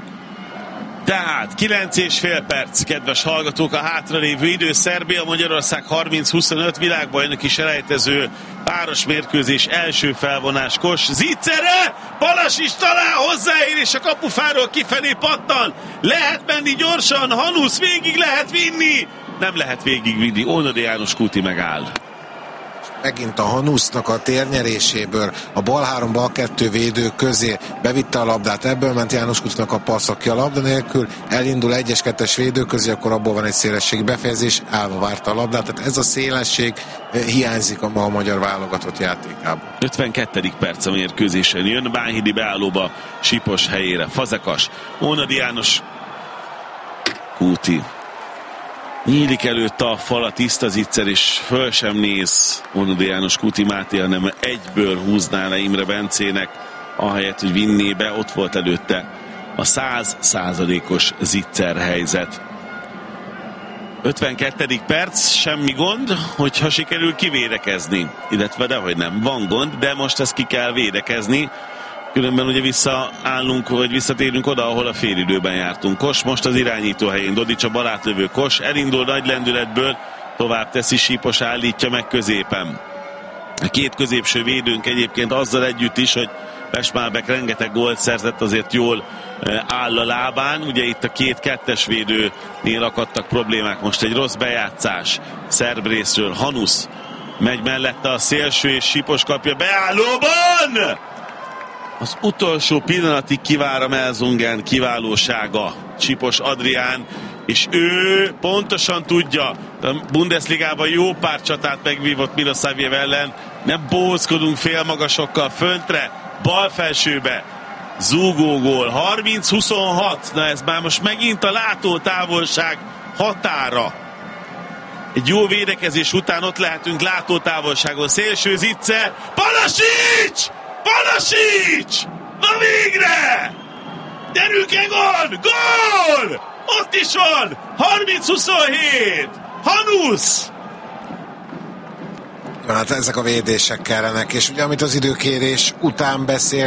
Tehát kilenc és fél perc, kedves hallgatók, a hátralévő idő. Szerbia, Magyarország harminc huszonöt, világbajnoki selejtező páros mérkőzés, első felvonás. Kos Zicsere, Palasics talál, hozzáér, és a kapufáról kifelé pattan. Lehet menni gyorsan, Hanusz, végig lehet vinni. Nem lehet végig vinni, Ónodi János Kuti megáll. Megint a Hanusznak a térnyeréséből a bal három, bal kettő védő közé bevitte a labdát, ebből ment János Kutinak a passz, aki a labda nélkül elindul egyes kettes védő közé, akkor abból van egy szélességi befejezés, állva várta a labdát, tehát ez a szélesség hiányzik a, a magyar válogatott játékában. ötvenkettedik perc a mérkőzésen jön, Bánhidi beállóba Sipos helyére, Fazekas, Ónodi János Kuti. Nyílik előtte a fal, a tiszta Zicser, és föl sem néz Ónodi János Kuti Máté, hanem egyből húzná le Imre Bencének, ahelyett, hogy vinné be, ott volt előtte a száz százalékos Zicser helyzet. ötvenkettedik perc, semmi gond, hogyha sikerül kivédekezni, illetve dehogy nem, van gond, de most ezt ki kell védekezni, különben ugye visszaállunk, vagy visszatérünk oda, ahol a félidőben jártunk. Kos most az irányító helyén, Dodics a barátlövő. Kos elindul nagy lendületből, tovább teszi, Sipos állítja meg középen. A két középső védőnk egyébként azzal együtt is, hogy Pestmálbek rengeteg gólt szerzett, azért jól áll a lábán. Ugye itt a két kettes védőnél akadtak problémák. Most egy rossz bejátszás szerb részről. Hanusz Megy mellette a szélső, és Sipos kapja beállóban! Az utolsó pillanatig kivára Elzungen kiválósága. Sipos Adrián, és ő pontosan tudja, a Bundesligában jó pár csatát megvívott Milosavljev ellen, nem bóckodunk félmagasokkal föntre, bal felsőbe, zúgó gól, harminc huszonhat, na ez már most megint a látótávolság határa. Egy jó védekezés után ott lehetünk látótávolságon, szélső Zicse, Palasics! Palasics! Na végre! Gyerünk, Egon! Gól! Ott is van! harminc huszonhét! Hanusz! Hát ezek a védések kellenek, és ugye amit az időkérés után beszél,